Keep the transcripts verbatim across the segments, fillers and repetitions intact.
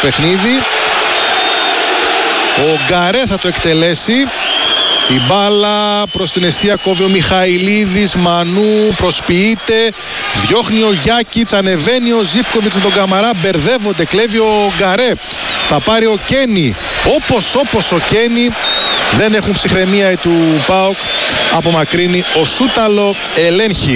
παιχνίδι. Ο Γκαρέ θα το εκτελέσει. Η μπάλα προς την εστία κόβει ο Μιχαηλίδης, Μανού προσποιείται, διώχνει ο Γιάκιτς, ανεβαίνει ο Ζίβκοβιτς με τον Καμαρά, μπερδεύονται, κλέβει ο Γκαρέ, θα πάρει ο Κένι, όπως όπως ο Κένι, δεν έχουν ψυχραιμία οι του ΠΑΟΚ, απομακρύνει ο Σούταλο, ελέγχει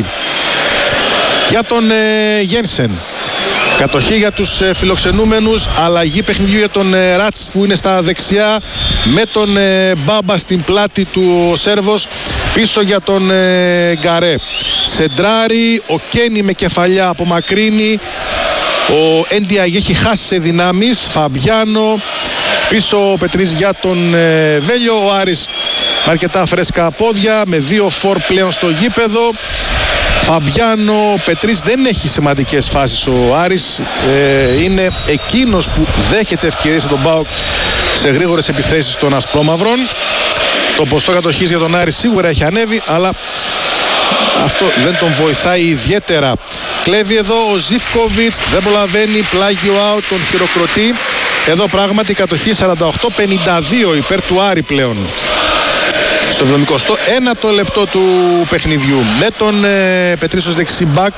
για τον ε, Γένσεν. Κατοχή για τους ε, φιλοξενούμενους, αλλαγή παιχνιδιού για τον ε, Ράτς που είναι στα δεξιά, με τον ε, Μπάμπα στην πλάτη του ο Σέρβος, πίσω για τον ε, Γκαρέ. Σεντράρι, ο Κένι με κεφαλιά απομακρύνει, ο Εντιαγέ έχει χάσει σε δυνάμεις, Φαμπιάνο, πίσω ο Πετρής για τον ε, Βέλιο, ο Άρης με αρκετά φρέσκα πόδια, με δύο φορ πλέον στο γήπεδο. Φαμπιάνο, Πετρής δεν έχει σημαντικές φάσεις ο Άρης, ε, είναι εκείνος που δέχεται ευκαιρίες από τον ΠΑΟΚ σε γρήγορες επιθέσεις των ασπρόμαυρων. Το ποστό κατοχής για τον Άρη σίγουρα έχει ανέβει, αλλά αυτό δεν τον βοηθάει ιδιαίτερα. Κλέβει εδώ ο Ζίβκοβιτς, δεν προλαβαίνει, πλάγιο out, τον χειροκροτεί. Εδώ πράγματι η κατοχή σαράντα οκτώ πενήντα δύο υπέρ του Άρη πλέον. Στο εβδομηκοστό ένατο λεπτό του παιχνιδιού, με τον ε, Πετρίσος δεξιμπάκ,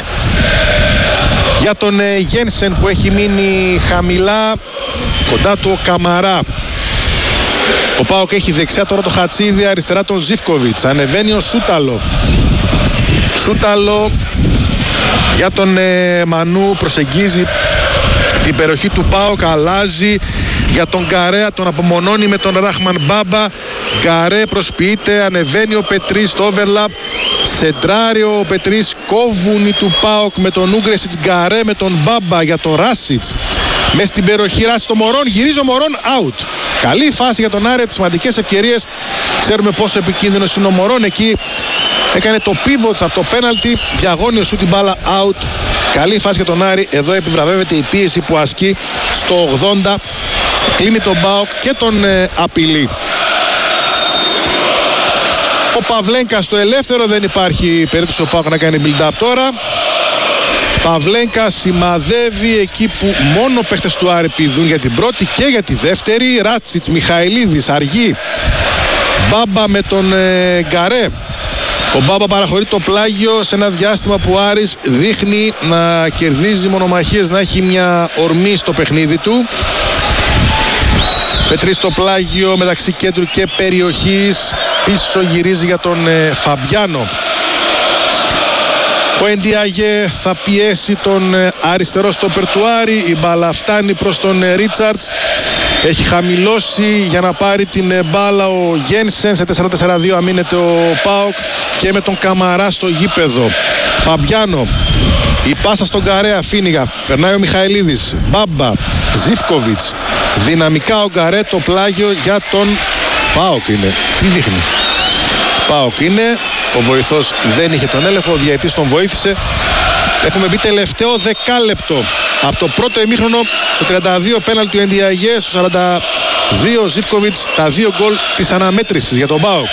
για τον ε, Γένσεν που έχει μείνει χαμηλά, κοντά του ο Καμαρά. Ο ΠΑΟΚ έχει δεξιά τώρα το Χατσίδη, αριστερά τον Ζίβκοβιτς, ανεβαίνει ο Σούταλο. Σούταλο για τον ε, Μανού, προσεγγίζει την περιοχή του ΠΑΟΚ, αλλάζει για τον Γκαρέα, τον απομονώνει με τον Ράχμαν Μπάμπα. Γκαρέ προσποιείται, ανεβαίνει ο Πετρής στο overlap, σεντράρει ο Πετρής, κόβουν οι του ΠΑΟΚ με τον Ούγκρεσιτς. Γκαρέ με τον Μπάμπα για τον Ράσιτς, μες στην περιοχή Ράσιτς το Μωρόν, γυρίζει ο Μωρόν, out. Καλή φάση για τον Άρη, τις σημαντικές ευκαιρίες, ξέρουμε πόσο επικίνδυνος είναι ο Μωρόν, εκεί έκανε το pivot από το πέναλτι, διαγώνιο σου την μπάλα, out. Καλή φάση για τον Άρη, εδώ επιβραβεύεται η πίεση που ασκεί στο ογδόντα, κλείνει τον ΠΑΟΚ και τον ε, απειλεί. Ο Παυλένκα στο ελεύθερο, δεν υπάρχει περίπτωση ο ΠΑΟΚ να κάνει build-up τώρα. Παυλένκα σημαδεύει εκεί που μόνο παίχτες του Άρη πηδούν για την πρώτη και για τη δεύτερη. Ράτσιτς, Μιχαηλίδης, αργή. Μπάμπα με τον ε, Γκαρέ. Ο Μπάμπα παραχωρεί το πλάγιο σε ένα διάστημα που ο Άρης δείχνει να κερδίζει μονομαχίες, να έχει μια ορμή στο παιχνίδι του. Πετρής στο πλάγιο μεταξύ κέντρου και περιοχής, πίσω γυρίζει για τον ε, Φαμπιάνο. Ο Εντιαγέ θα πιέσει τον ε, αριστερό στόπερ του Άρη, η μπάλα φτάνει προς τον ε, Ρίτσαρτς, έχει χαμηλώσει για να πάρει την ε, μπάλα ο Γένσεν, σε τέσσερα τέσσερα δύο αμήνεται ο ΠΑΟΚ και με τον Καμαρά στο γήπεδο. Φαμπιάνο, η πάσα στον Γκαρέ, αφήνει, περνάει ο Μιχαηλίδης, Μπάμπα, Ζίβκοβιτς, δυναμικά ο Γκαρέ, το πλάγιο για τον ΠΑΟΚ είναι. Τι δείχνει? ΠΑΟΚ είναι, ο βοηθός δεν είχε τον έλεγχο, ο διαιτής τον βοήθησε. Έχουμε μπει τελευταίο δεκάλεπτο από το πρώτο ημίχρονο, στο τριάντα δύο πέναλτι του Εντιαγέ, στο σαράντα δύο Ζίβκοβιτς, τα δύο γκολ της αναμέτρησης για τον ΠΑΟΚ,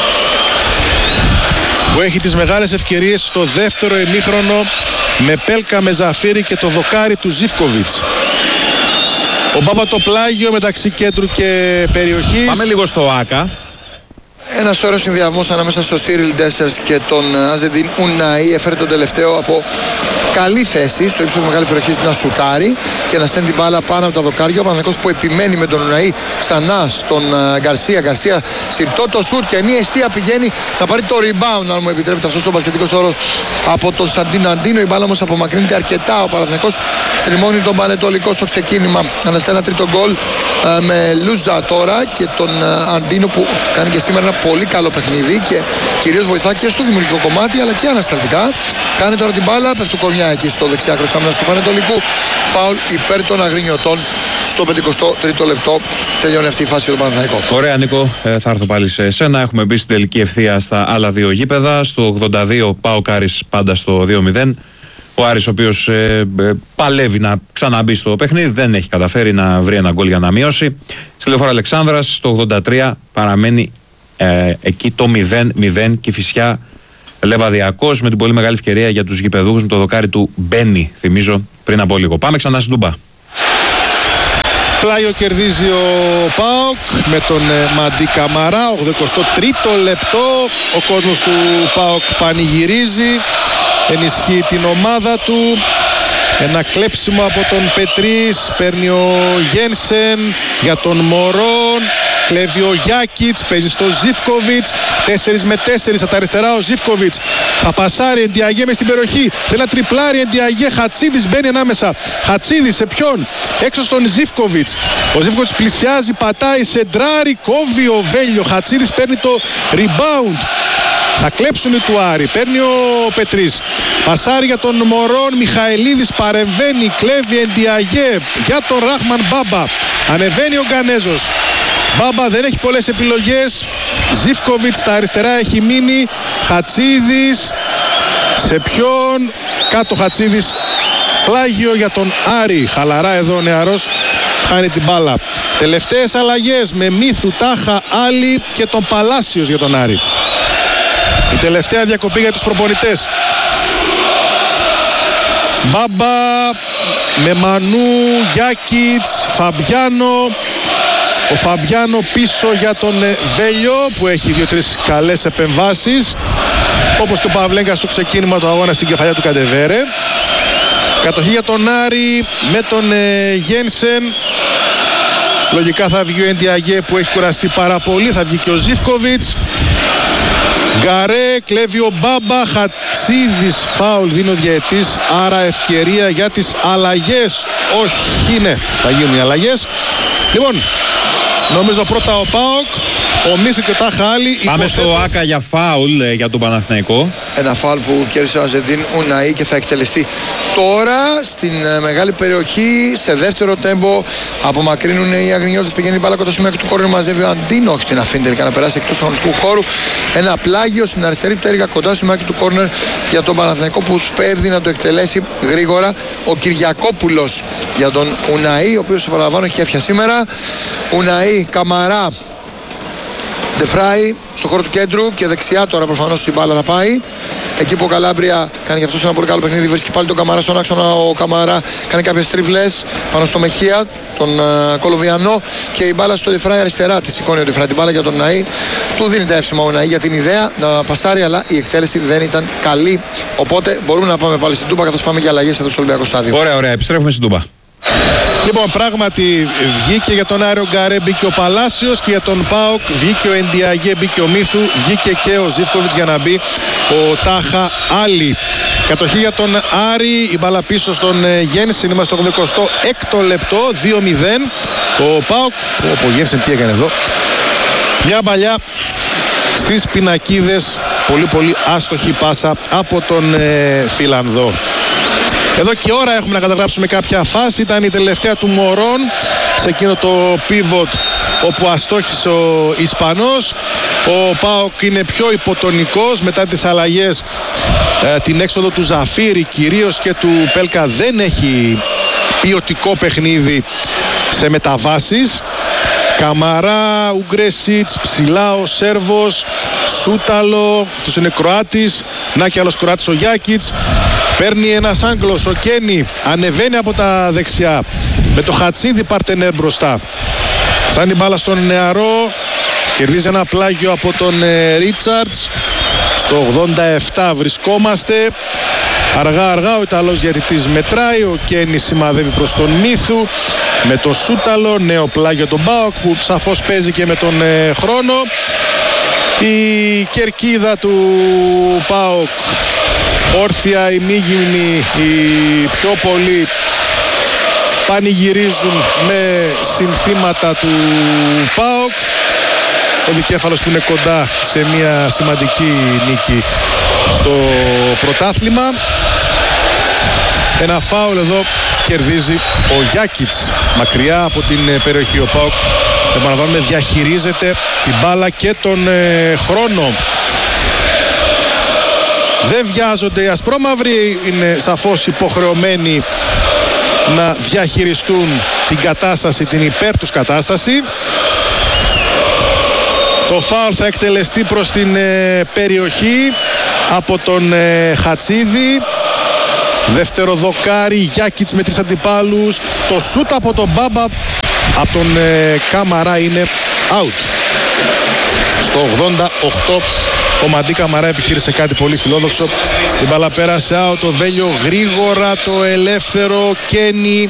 που έχει τις μεγάλες ευκαιρίες στο δεύτερο ημίχρονο με Πέλκα, με Ζαφύρι και το δοκάρι του Ζίβκοβιτς. Ο Μπάμπα το πλάγιο μεταξύ κέντρου και περιοχής. Πάμε λίγο στο ΆΚΑ. Ένας ωραίος συνδυασμός ανάμεσα στο Σίριλ Ντέσσερς και τον Αζεντίν Ουναή έφερε τον τελευταίο από καλή θέση, στο ύψος της μεγάλης περιοχής, να σουτάρει και να στέλνει την μπάλα πάνω από τα δοκάρια. Ο Παναθηναϊκός που επιμένει με τον Ουναή ξανά στον Γκαρσία. Γκαρσία συρτό το σουτ και η αιστεία πηγαίνει να πάρει το rebound, αν μου επιτρέπετε αυτός ο μπασκετικός όρος, από τον Σαντίνο Αντίνο. Η μπάλα όμως απομακρύνεται αρκετά. Ο Παναθηναϊκός στριμώνει τον Πανετολικό στο ξεκίνημα. Αναστέλει ένα τρίτο γκολ με Λούζα τώρα και τον Αντίνο που κάνει και σήμερα ένα πολύ καλό παιχνίδι και κυρίως βοηθά και στο δημιουργικό κομμάτι αλλά και ανασταλτικά. Κάνει τώρα την μπάλα, πέφτει κορμιά εκεί στο δεξιά άκρο της άμυνας του Πανετολικού. Φάουλ υπέρ των Αγρινιωτών στο πενηκοστό τρίτο λεπτό. Τελειώνει αυτή η φάση για τον Παναθηναϊκό. Ωραία, Νίκο, ε, θα έρθω πάλι σε εσένα. Έχουμε μπει στην τελική ευθεία στα άλλα δύο γήπεδα. Στο ογδόντα δύο ΠΑΟΚ Άρης πάντα στο δύο μηδέν. Ο Άρης, ο οποίος ε, ε, παλεύει να ξαναμπεί στο παιχνίδι, δεν έχει καταφέρει να βρει ένα γκολ για να μειώσει. Στη Λεωφόρο Αλεξάνδρας στο ογδόντα τρία παραμένει ε, εκεί το μηδέν μηδέν. Κηφισιά Λεβαδιακός με την πολύ μεγάλη ευκαιρία για τους γηπεδούχους με το δοκάρι του Μπένι, θυμίζω, πριν από λίγο. Πάμε ξανά στην Τούμπα. Πλάγιο κερδίζει ο ΠΑΟΚ με τον Μαντί Καμαρά, ογδοηκοστό τρίτο λεπτό. Ο κόσμος του ΠΑΟΚ πανηγυρίζει, ενισχύει την ομάδα του. Ένα κλέψιμο από τον Πετρίς, παίρνει ο Γένσεν για τον Μωρόν, κλέβει ο Γιάκιτς, παίζει στο Ζίβκοβιτς, τέσσερις με τέσσερις από τα αριστερά ο Ζίβκοβιτς, θα πασάρει Εντιαγέ μες στην περιοχή, θέλει να τριπλάρει Εντιαγέ, Χατσίδης μπαίνει ανάμεσα, Χατσίδης σε ποιον, έξω στον Ζίβκοβιτς, ο Ζίβκοβιτς πλησιάζει, πατάει, σεντράρει, κόβει ο Βέλιο, Χατσίδης παίρνει το rebound. Θα κλέψουν οι του Άρη, παίρνει ο Πετρίς, πασάρει για τον Μωρόν, Μιχαηλίδης παρεμβαίνει, κλέβει Εντιαγέ για τον Ράχμαν Μπάμπα, ανεβαίνει ο Γκανέζος. Μπάμπα δεν έχει πολλές επιλογές, Ζίβκοβιτς στα αριστερά έχει μείνει, Χατσίδης, σε ποιον, κάτω Χατσίδης, πλάγιο για τον Άρη, χαλαρά εδώ ο νεαρός, χάνει την μπάλα. Τελευταίες αλλαγές με Μίθου, Τάχα, Άλλη και τον Παλάσιος για τον Άρη. Η τελευταία διακοπή για τους προπονητές. Μπάμπα με Μανού, Γιάκιτς, Φαμπιάνο. Ο Φαμπιάνο πίσω για τον Βέλιο που έχει δύο-τρεις καλές επεμβάσεις, όπως και ο Παυλέγκας στο ξεκίνημα του αγώνα στην κεφαλιά του Καντεβέρε. Κατοχή για τον Άρη με τον ε, Γένσεν. Λογικά θα βγει ο Εντιαγέ που έχει κουραστεί πάρα πολύ, θα βγει και ο Ζίβκοβιτς. Γκαρέ, κλέβει ο Μπάμπα, Χατσίδης, φάουλ δίνει ο διαιτής, άρα ευκαιρία για τις αλλαγές. Όχι, ναι, θα γίνουν οι αλλαγές. Λοιπόν, νομίζω πρώτα ο ΠΑΟΚ, ο Μίθου και ο Τάχα Άλλη. Πάμε υποθέτω... στο Άκα για φάουλ ε, για τον Παναθηναϊκό. Ένα φάουλ που κέρδισε ο Αζεντίν Ουναή και θα εκτελεστεί τώρα στην ε, μεγάλη περιοχή. Σε δεύτερο τέμπο απομακρύνουν οι Αγρινιώτες, πηγαίνει η μπάλα κοντά στο σημείο του κόρνερ, μαζεύει ο Αντίνο, όχι την αφήνει τελικά να περάσει εκτός αγωνιστικού χώρου. Ένα πλάγιο στην αριστερή πτέρυγα κοντά στο σημείο του κόρνερ για τον Παναθηναϊκό που σπέβδει να το εκτελέσει γρήγορα ο Κυριακόπουλος για τον Ουναή, ο οποίος σε παραλαμβάνω έχει έφια σήμερα. Ουναή, Καμαρά, Ντεφράι στο χώρο του κέντρου και δεξιά τώρα προφανώς η μπάλα θα πάει. Εκεί που ο Καλάμπρια κάνει και αυτός ένα πολύ καλό παιχνίδι, βρίσκει πάλι τον Καμαρά στον άξονα. Ο Καμαρά κάνει κάποιες τρίβλες πάνω στο Μεχία, τον uh, Κολοβιανό, και η μπάλα στο Ντεφράι αριστερά τη σηκώνει ο Ντεφράι την μπάλα για τον Ναή. Του δίνει τα εύσημα ο Ναή για την ιδέα να πασάρει, αλλά η εκτέλεση δεν ήταν καλή. Οπότε μπορούμε να πάμε πάλι στην Τούμπα καθώς πάμε για αλλαγές εδώ στο Ολυμπιακό Στάδιο. Ωραία, ωραία, επιστρέφουμε στην Τούμπα. Λοιπόν, πράγματι βγήκε για τον Άριο Γκαρέ, μπήκε ο Παλάσιος, και για τον ΠΑΟΚ βγήκε ο Εντιαγέ, μπήκε ο Μίθου, βγήκε και ο Ζίβκοβιτς για να μπει ο Τάχα Άλλη. Κατοχή για τον Άρη, η μπάλα πίσω στον Γένσεν, είμαστε στο ογδοηκοστό έκτο λεπτό, δύο μηδέν. Ο ΠΑΟΚ, ο Γένσεν τι έκανε εδώ, μια παλιά στις πινακίδες, πολύ πολύ άστοχη πάσα από τον ε, Φιλανδό. Εδώ και ώρα έχουμε να καταγράψουμε κάποια φάση. Ήταν η τελευταία του Μωρόν σε εκείνο το pivot όπου αστόχησε ο Ισπανός. Ο ΠΑΟΚ είναι πιο υποτονικός μετά τις αλλαγές, ε, την έξοδο του Ζαφίρη κυρίως και του Πέλκα. Δεν έχει ποιοτικό παιχνίδι σε μεταβάσεις. Καμαρά, Ουγκρέσιτς, ψηλά ο Σέρβος, Σούταλο, αυτός είναι Κροάτης, να και άλλος Κροάτης ο Γιάκιτς. Παίρνει ένας Άγγλος, ο Κένι, ανεβαίνει από τα δεξιά με το Χατσίδη παρτενέρ μπροστά. Φτάνει μπάλα στον νεαρό, κερδίζει ένα πλάγιο από τον ε, Ρίτσαρτς. Στο ογδόντα επτά βρισκόμαστε. Αργά αργά ο Ιταλός διαιτητής μετράει, ο Κένι σημαδεύει προς τον Μίθου με τον Σούταλο, νέο πλάγιο τον ΠΑΟΚ που σαφώς παίζει και με τον ε, χρόνο. Η κερκίδα του ΠΑΟΚ όρθια, οι μίγυμνοι, οι πιο πολλοί πανηγυρίζουν με συνθήματα του ΠΑΟΚ. Ο δικέφαλος που είναι κοντά σε μια σημαντική νίκη στο πρωτάθλημα. Ένα φάουλ εδώ κερδίζει ο Γιάκιτς μακριά από την περιοχή. Ο ΠΑΟΚ, επαναλαμβάνουμε, διαχειρίζεται την μπάλα και τον ε, χρόνο. Δεν βιάζονται οι ασπρόμαυροι, είναι σαφώς υποχρεωμένοι να διαχειριστούν την κατάσταση, την υπέρ τους κατάσταση. Το φάουλ θα εκτελεστεί προς την ε, περιοχή από τον ε, Χατσίδη. Δεύτερο δοκάρι, Γιάκιτς με τρεις αντιπάλους, Το σούτ από τον Μπάμπα από τον ε, Καμαρά είναι out. Στο ογδόντα οκτώ ο Μαντί Καμαρά επιχείρησε κάτι πολύ φιλόδοξο. Την μπάλα πέρασε out, το Βέλιο γρήγορα, το ελεύθερο Κένι.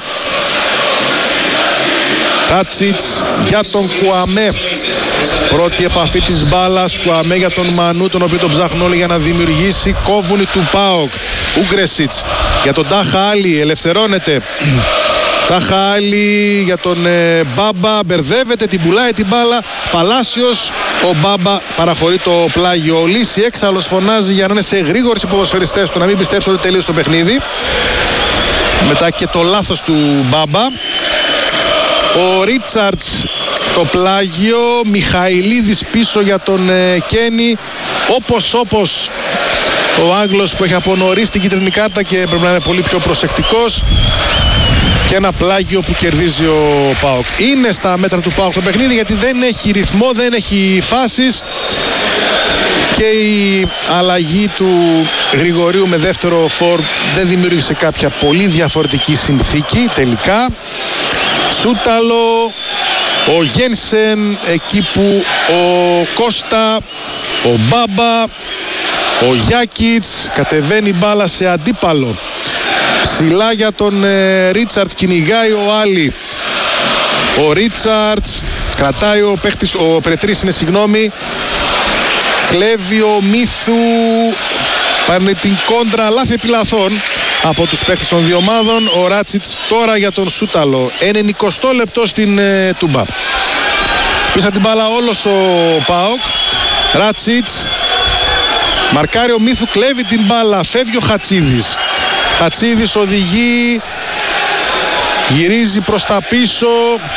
Ράτσιτς για τον Κουαμέ. Πρώτη επαφή της μπάλας, Κουαμέ για τον Μανού, τον οποίο τον ψάχνουν όλοι για να δημιουργήσει. Κόβουνι του ΠΑΟΚ. Ούγκρεσιτς για τον Τάχα Άλλη, ελευθερώνεται. Τάχα Άλλη για τον ε, Μπάμπα, μπερδεύεται, την πουλάει την μπάλα. Παλάσιος, ο Μπάμπα παραχωρεί το πλάγιο. Ο Λύση έξαλλος φωνάζει για να είναι σε γρήγορες οι ποδοσφαιριστές του, να μην πιστέψουν ότι τελείωσε το παιχνίδι. Μετά και το λάθος του Μπάμπα. Ο Ρίτσαρτς το πλάγιο, Μιχαηλίδης πίσω για τον ε, Κένι. Όπως όπως ο Άγγλος που έχει από νωρίς την κίτρινη κάρτα και πρέπει να είναι πολύ πιο προσεκτικός. Και ένα πλάγιο που κερδίζει ο ΠΑΟΚ. Είναι στα μέτρα του ΠΑΟΚ το παιχνίδι, γιατί δεν έχει ρυθμό, δεν έχει φάσεις. Και η αλλαγή του Γρηγορίου με δεύτερο φορ δεν δημιούργησε κάποια πολύ διαφορετική συνθήκη τελικά. Σούταλο, ο Γένσεν εκεί που ο Κώστα, ο Μπάμπα, ο Γιάκιτς, κατεβαίνει μπάλα σε αντίπαλο. Ψηλά για τον ε, Ρίτσαρτς, κυνηγάει ο Άλλη. Ο Ρίτσαρτς κρατάει ο παίχτης, ο Πρετρής είναι συγγνώμη. Κλέβει ο Μίθου, παίρνει την κόντρα, λάθη επιλαθών από τους παίχτες των δύο ομάδων. Ο Ράτσιτς τώρα για τον Σούταλο. ενενηκοστό λεπτό στην ε, Τούμπα. Πίσω την μπάλα όλος ο ΠΑΟΚ. Ράτσιτς μαρκάρει ο Μίθου, κλέβει την μπάλα, φεύγει ο Χατσίδης. Χατσίδης οδηγεί, γυρίζει προς τα πίσω.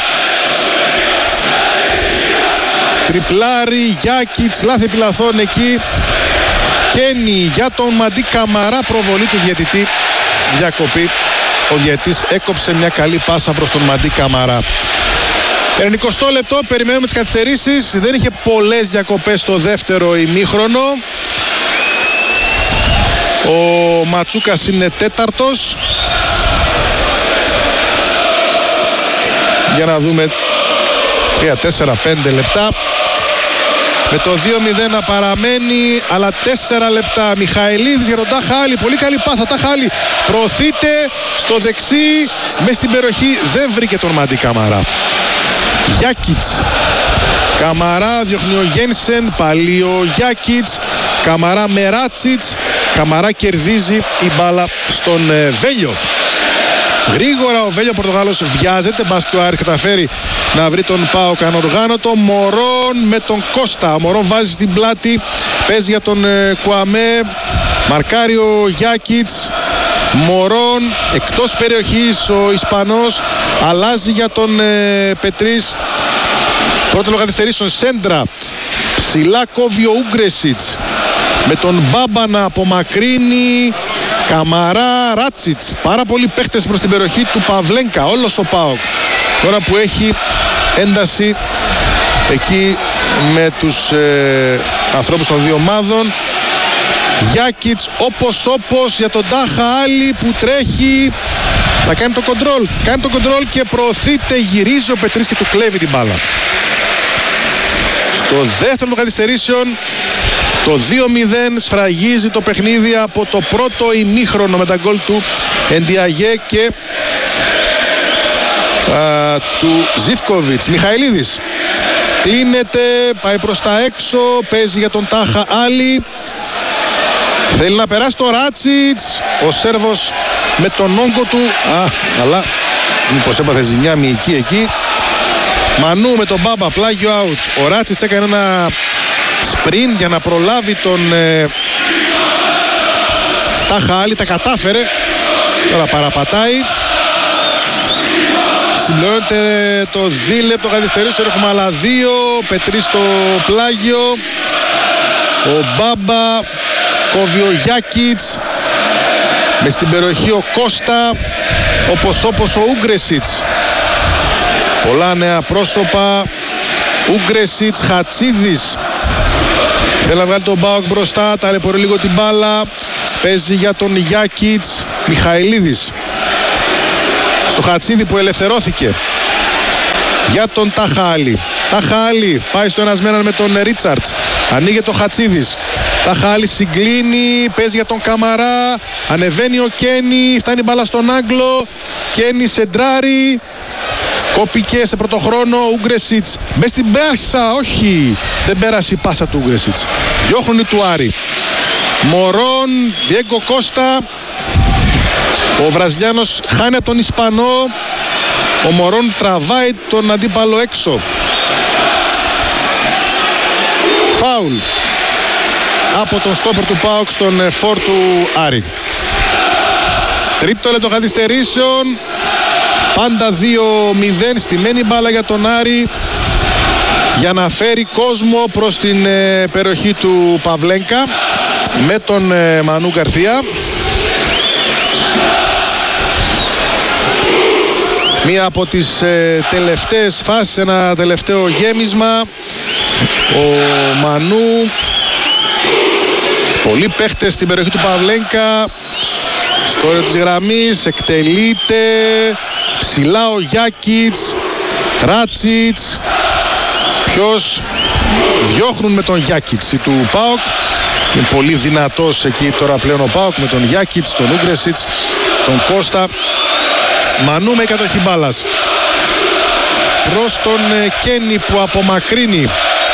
Τριπλάρι, Γιάκιτς, λάθη επιλαθών εκεί. Κένι για τον Μαντί Καμαρά, προβολή του διαιτητή, διακοπή. Ο διαιτητής έκοψε μια καλή πάσα προς τον Μαντί Καμαρά. ενενηκοστό λεπτό, περιμένουμε τις καθυστερήσεις. Δεν είχε πολλές διακοπές στο δεύτερο ημίχρονο. Ο Ματσούκας είναι τέταρτος. Για να δούμε τρία, τέσσερα, πέντε λεπτά. Με το δύο μηδέν να παραμένει, αλλά τέσσερα λεπτά. Μιχαηλίδης για τον Τάχα Άλλη. Πολύ καλή πάσα. Τάχα Άλλη προωθείται στο δεξί. Μες στην περιοχή δεν βρήκε τον Μαντί Καμαρά. Γιάκιτς. Καμαρά διώχνει ο Γένσεν. Πάλι ο Γιάκιτς. Καμαρά με Ράτσιτς. Καμαρά κερδίζει η μπάλα στον ε, Βέλιο. Γρήγορα ο Βέλιο Πορτογάλος βιάζεται. Μπας και ο Άρης καταφέρει να βρει τον ΠΑΟΚ ανοργάνωτο. Μωρόν με τον Κώστα. Ο Μωρόν βάζει στην πλάτη. Παίζει για τον ε, Κουαμέ. Μαρκάρει ο Γιάκιτς. Μωρόν εκτός περιοχής ο Ισπανός. Αλλάζει για τον ε, Πετρίς. Πρώτο λογαριστερήσεων σέντρα. Ψηλά κόβει ο Ούγκρεσιτς. Με τον Μπάμπα να απομακρύνει. Καμαρά, Ράτσιτς. Πάρα πολλοί παίχτες προς την περιοχή του Παυλένκα. Όλος ο ΠΑΟΚ. Τώρα που έχει ένταση εκεί με τους ε, ανθρώπους των δύο ομάδων. Γιάκιτς όπως όπως για τον Τάχα Άλλη που τρέχει. Θα κάνει το κοντρόλ. Κάνει το κοντρόλ και προωθείται. Γυρίζει ο Πετρίς και του κλέβει την μπάλα. Στο δεύτερο των καθυστερήσεων το δύο μηδέν σφραγίζει το παιχνίδι από το πρώτο ημίχρονο με τα γκολ του Εντιαγέ και α, του Ζιβκοβιτς. Μιχαηλίδης κλείνεται, πάει προς τα έξω, παίζει για τον Τάχα Άλλη. Θέλει να περάσει το Ράτσιτς, ο Σέρβος με τον όγκο του. Α, αλλά μήπως έπαθε ζημιά μυϊκή εκεί. Μανού με τον Μπάμπα, πλάγιο out. Ο Ράτσιτς έκανε ένα σπριν για να προλάβει τον ε, Τάχα Άλλη, τα κατάφερε. Τώρα παραπατάει. Συμπληρώνεται το δίλεπτο καθυστερήσεων, έχουμε άλλα δύο. Πετρί στο πλάγιο. Ο Μπάμπα, κόβει ο Γιάκιτς. Μες στην περιοχή ο Κώστα, όπως όπως ο Ούγκρεσιτς. Πολλά νέα πρόσωπα. Ούγκρεσιτς, Χατσίδης. Θέλει να βγάλει τον ΠΑΟΚ μπροστά, ταλαιπωρεί λίγο την μπάλα. Παίζει για τον Γιάκιτς. Μιχαηλίδης. στο Χατσίδη που ελευθερώθηκε για τον Ταχάλη. Ταχάλη πάει στο ένας με έναν με τον Ρίτσαρτς. Ανοίγει το Χατσίδης. Ταχάλη συγκλίνει, παίζει για τον Καμαρά. Ανεβαίνει ο Κένι, φτάνει μπάλα στον Άγγλο. Κένι σεντράρει. Κόπηκε σε πρώτο χρόνο ο Ούγκρεσιτς. Μες στην πέρσα, όχι. Δεν πέρασε η πάσα του Ούγκρεσιτς. Διώχνουν του Άρη. Μωρόν, Διέγκο Κώστα. Ο Βραζιλιάνος χάνει από τον Ισπανό. Ο Μωρόν τραβάει τον αντίπαλο έξω. Φάουλ από τον στόπερ του ΠΑΟΚ στον φορ του Άρη. Τρίτο λεπτό καθυστερήσεων. Πάντα δύο μηδέν, στημένη μπάλα για τον Άρη για να φέρει κόσμο προς την ε, περιοχή του Παυλένκα με τον ε, Μανού Γκαρθία. Μία από τις ε, τελευταίες φάσεις, ένα τελευταίο γέμισμα. Ο Μανού, πολλοί παίχτες στην περιοχή του Παυλένκα, στο όριο της γραμμής, εκτελείται ψηλά ο Γιάκιτς, Ράτσιτς. Ποιος? Διώχνουν με τον Γιάκιτς του ΠΑΟΚ. Είναι πολύ δυνατός εκεί τώρα πλέον ο ΠΑΟΚ με τον Γιάκιτς, τον Ούγκρεσιτς, τον Κώστα. Μανού με κατοχή μπάλας προς τον Κένι που απομακρύνει.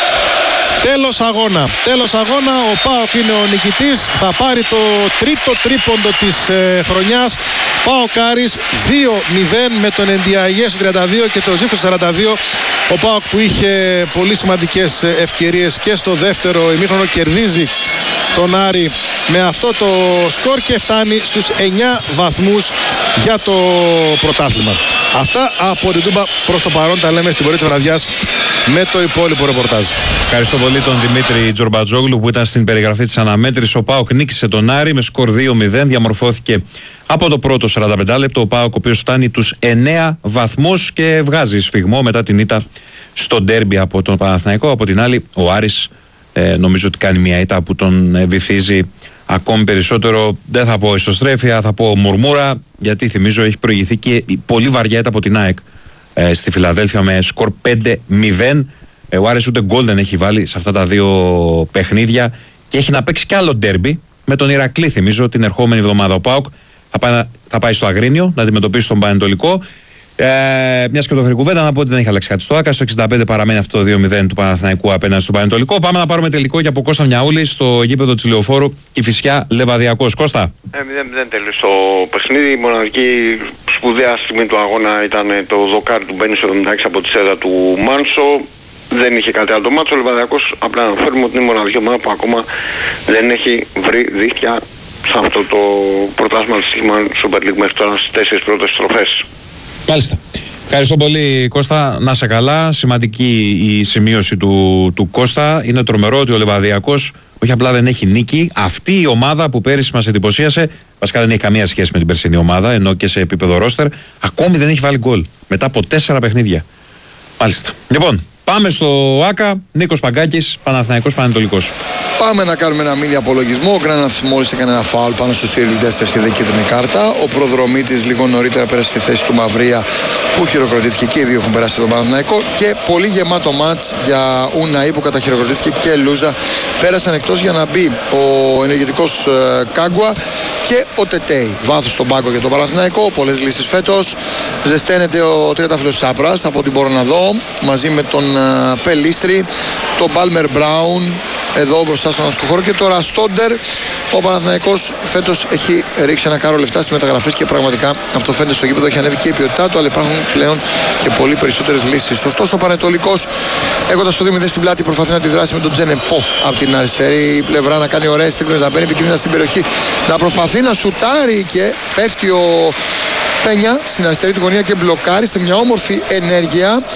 Τέλος αγώνα. Τέλος αγώνα. Ο ΠΑΟΚ είναι ο νικητής. Θα πάρει το τρίτο τρίποντο της ε, χρονιάς. ΠΑΟΚ Άρης δύο μηδέν με τον Εντιαγέ στο τριάντα δύο και το Ζήφκο στο σαράντα δύο. Ο ΠΑΟΚ που είχε πολύ σημαντικές ευκαιρίες και στο δεύτερο ημίχρονο κερδίζει τον Άρη με αυτό το σκορ και φτάνει στους εννιά βαθμούς για το πρωτάθλημα. Αυτά από την Τούμπα προς το παρόν. Τα λέμε στην πορεία της βραδιάς με το υπόλοιπο ρεπορτάζ. Ευχαριστώ πολύ τον Δημήτρη Τζορμπατζόγλου που ήταν στην περιγραφή της αναμέτρησης. Ο ΠΑΟΚ νίκησε τον Άρη με σκορ δύο μηδέν. Διαμορφώθηκε από το πρώτο σαράντα πέντε λεπτό. Ο ΠΑΟΚ ο οποίος φτάνει τους εννιά βαθμούς και βγάζει σφιγμό μετά την ήττα στο ντέρμπι από τον Παναθηναϊκό. Από την άλλη ο Άρης ε, νομίζω ότι κάνει μια ήττα που τον ε, βυθίζει ακόμη περισσότερο. Δεν θα πω ισοστρέφεια, θα πω μουρμούρα, γιατί θυμίζω έχει προηγηθεί και πολύ βαριά ήττα από την ΑΕΚ ε, στη Φιλαδέλφια με σκορ πέντε μηδέν. Ε, ο Άρης ούτε γκολ δεν έχει βάλει σε αυτά τα δύο παιχνίδια και έχει να παίξει κι άλλο ντέρμπι με τον Ηρακλή, θυμίζω, την ερχόμενη εβδομάδα. Ο ΠΑΟΚ θα πάει, θα πάει στο Αγρίνιο να αντιμετωπίσει τον Πανετολικό. Ε, μια και το φέρει κουβέντα, να πω ότι δεν έχει αλλάξει κάτι στο ΆΚΑ. Στο εξήντα πέντε παραμένει αυτό το δύο μηδέν του Παναθηναϊκού απέναντι στον Πανετολικό. Πάμε να πάρουμε τελικό για από Κώστα Μιαούλη στο γήπεδο της Λεωφόρου Κηφισιά Λεβαδιακός. Κώστα. μηδέν μηδέν τέλος το παιχνίδι. Η μοναδική σπουδαία στιγμή του αγώνα ήταν το δοκάρι του Μπένι στο εβδομήντα έξι από τη σέδα του Μάνσο. Δεν είχε κάτι άλλο το μάτσο. Ο Λεβαδιακός, απλά να αναφέρουμε ότι είναι η μοναδική ομάδα που ακόμα δεν έχει βρει δίχτυα σε αυτό το πρωτάθλημα της Super League μέχρι τώρα στις τέσσερις πρώτες στροφές. Μάλιστα. Ευχαριστώ πολύ, Κώστα. Να σε καλά. Σημαντική η σημείωση του, του Κώστα. Είναι τρομερό ότι ο Λεβαδιακός όχι απλά δεν έχει νίκη. Αυτή η ομάδα που πέρυσι μας εντυπωσίασε, βασικά δεν έχει καμία σχέση με την περσινή ομάδα, ενώ και σε επίπεδο ρόστερ, ακόμη δεν έχει βάλει γκολ μετά από τέσσερα παιχνίδια. Μάλιστα. Λοιπόν, πάμε στο ΆΚΑ. Νίκος Παγκάκης, Παναθηναϊκός Πανετολικός. Πάμε να κάνουμε ένα μίνι απολογισμό. Ο Γκράναθ μόλις έκανε ένα φάουλ πάνω στο Σίριλ τέσσερα και είδε κίτρινη κάρτα. Ο προδρομήτης λίγο νωρίτερα πέρασε στη θέση του Μαυρία που χειροκροτήθηκε και οι δύο έχουν περάσει τον Παναθηναϊκό. Και πολύ γεμάτο μάτς για Ουναή που καταχειροκροτήθηκε και Λούζα. Πέρασαν εκτός για να μπει ο ενεργητικός ε, Κάγκουα και ο Τετέι. Βάθος στον πάγκο για τον Παναθηναϊκό. Πολλές λύσεις φέτος. Ζεσταίνεται ο τριαντάφυλλος Τσάπρας από ό,τι μπορώ να δω μαζί με τον uh, Πελίστρη, τον Μπάλμερ Μπράουν εδώ μπροστά στον αστικό χώρο και τώρα Στόντερ. Ο Παναθηναϊκός φέτος έχει ρίξει ένα κάρο λεφτά στις μεταγραφές και πραγματικά αυτό φαίνεται στο γήπεδο. Έχει ανέβει και η ποιότητά του, αλλά υπάρχουν πλέον και πολύ περισσότερες λύσεις. Ωστόσο ο Πανετολικός, έχοντας το δύο μηδέν στην πλάτη, προσπαθεί να αντιδράσει με τον Τζενεπό από την αριστερή πλευρά, να κάνει ωραίες τρίπλες, να μπαίνει επικίνδυνα στην περιοχή, να προσπαθεί να σουτάρει και πέφτει ο Πένια στην αριστερή του γωνία και μπλοκάρει σε μια όμορφη ενέργεια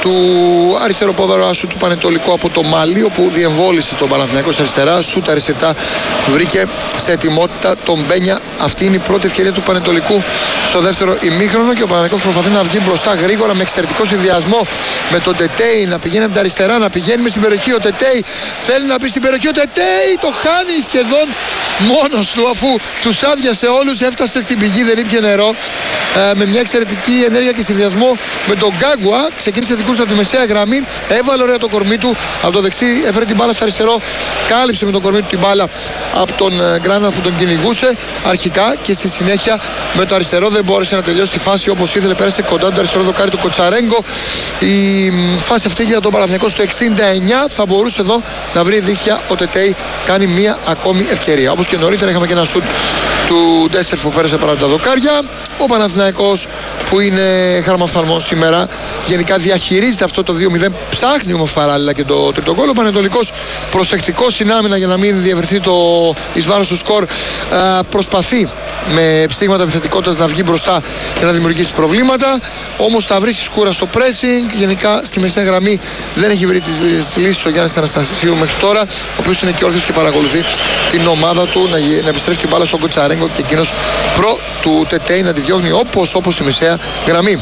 του αριστεροπόδαρο άσου του Πανετολικού από το Μάλι, όπου διεμβόλησε τον Παναθηναϊκό αριστερά, σούτα αριστερά, βρήκε σε ετοιμότητα τον Μπένια. Αυτή είναι η πρώτη ευκαιρία του Πανετολικού στο δεύτερο ημίχρονο και ο Παναθηναϊκός προσπαθεί να βγει μπροστά γρήγορα με εξαιρετικό συνδυασμό με τον Τετέι να πηγαίνει από τα αριστερά, να πηγαίνει μες στην περιοχή. Ο Τετέι θέλει να μπει στην περιοχή, ο Τετέι το χάνει σχεδόν μόνος του, αφού τους άδειασε όλους, έφτασε στην πηγή, δεν ήπια νερό, ε, με μια εξαιρετική ενέργεια και συνδυασμό με τον Γκάγκουα. Ξεκίνησε την κούρσα από τη μεσαία γραμμή, έβαλε ωραία το κορμί του, από το δεξί έφερε την μπάλα στο αριστερό, κάλυψε με το κορμί του την μπάλα από τον Γκράναθ που τον κυνηγούσε αρχικά και στη συνέχεια με το αριστερό δεν μπόρεσε να τελειώσει τη φάση όπως ήθελε, πέρασε κοντά το αριστερό δοκάρι του Κοτσαρέγκο. Η φάση αυτή για τον Παναθηναϊκό στο εξήντα εννιά θα μπορούσε εδώ να βρει δίχτυα. Ο Τετέι κάνει μία ακόμη ευκαιρία. Όπως και νωρίτερα είχαμε και ένα σουτ του Ντέσσερ που πέρασε παρά τα δοκάρια. Ο Παναθηναϊκός που είναι χαρμοφθαλμός σήμερα γενικά διαχειρίζεται αυτό το δύο μηδέν, ψάχνει όμως παράλληλα και το τρίτο γκολ. Ο Πανετολικός προσεκτικός στην άμυνα για να μην διευρυνθεί το εις βάρος του σκορ, α, προσπαθεί με ψήγματα επιθετικότητας να βγει μπροστά και να δημιουργήσει προβλήματα, όμως τα βρίσκει σκούρα στο pressing. Γενικά στη μεσαία γραμμή δεν έχει βρει τις λύσεις ο Γιάννης Αναστασίου μέχρι τώρα, ο οποίος είναι και όρθιος και παρακολουθεί την ομάδα του να, να επιστρέφει την μπάλα στον Κοτσαρέγκο και εκείνος προ του Τετέι να τη διώχνει όπως όπως στη μεσαία γραμμή.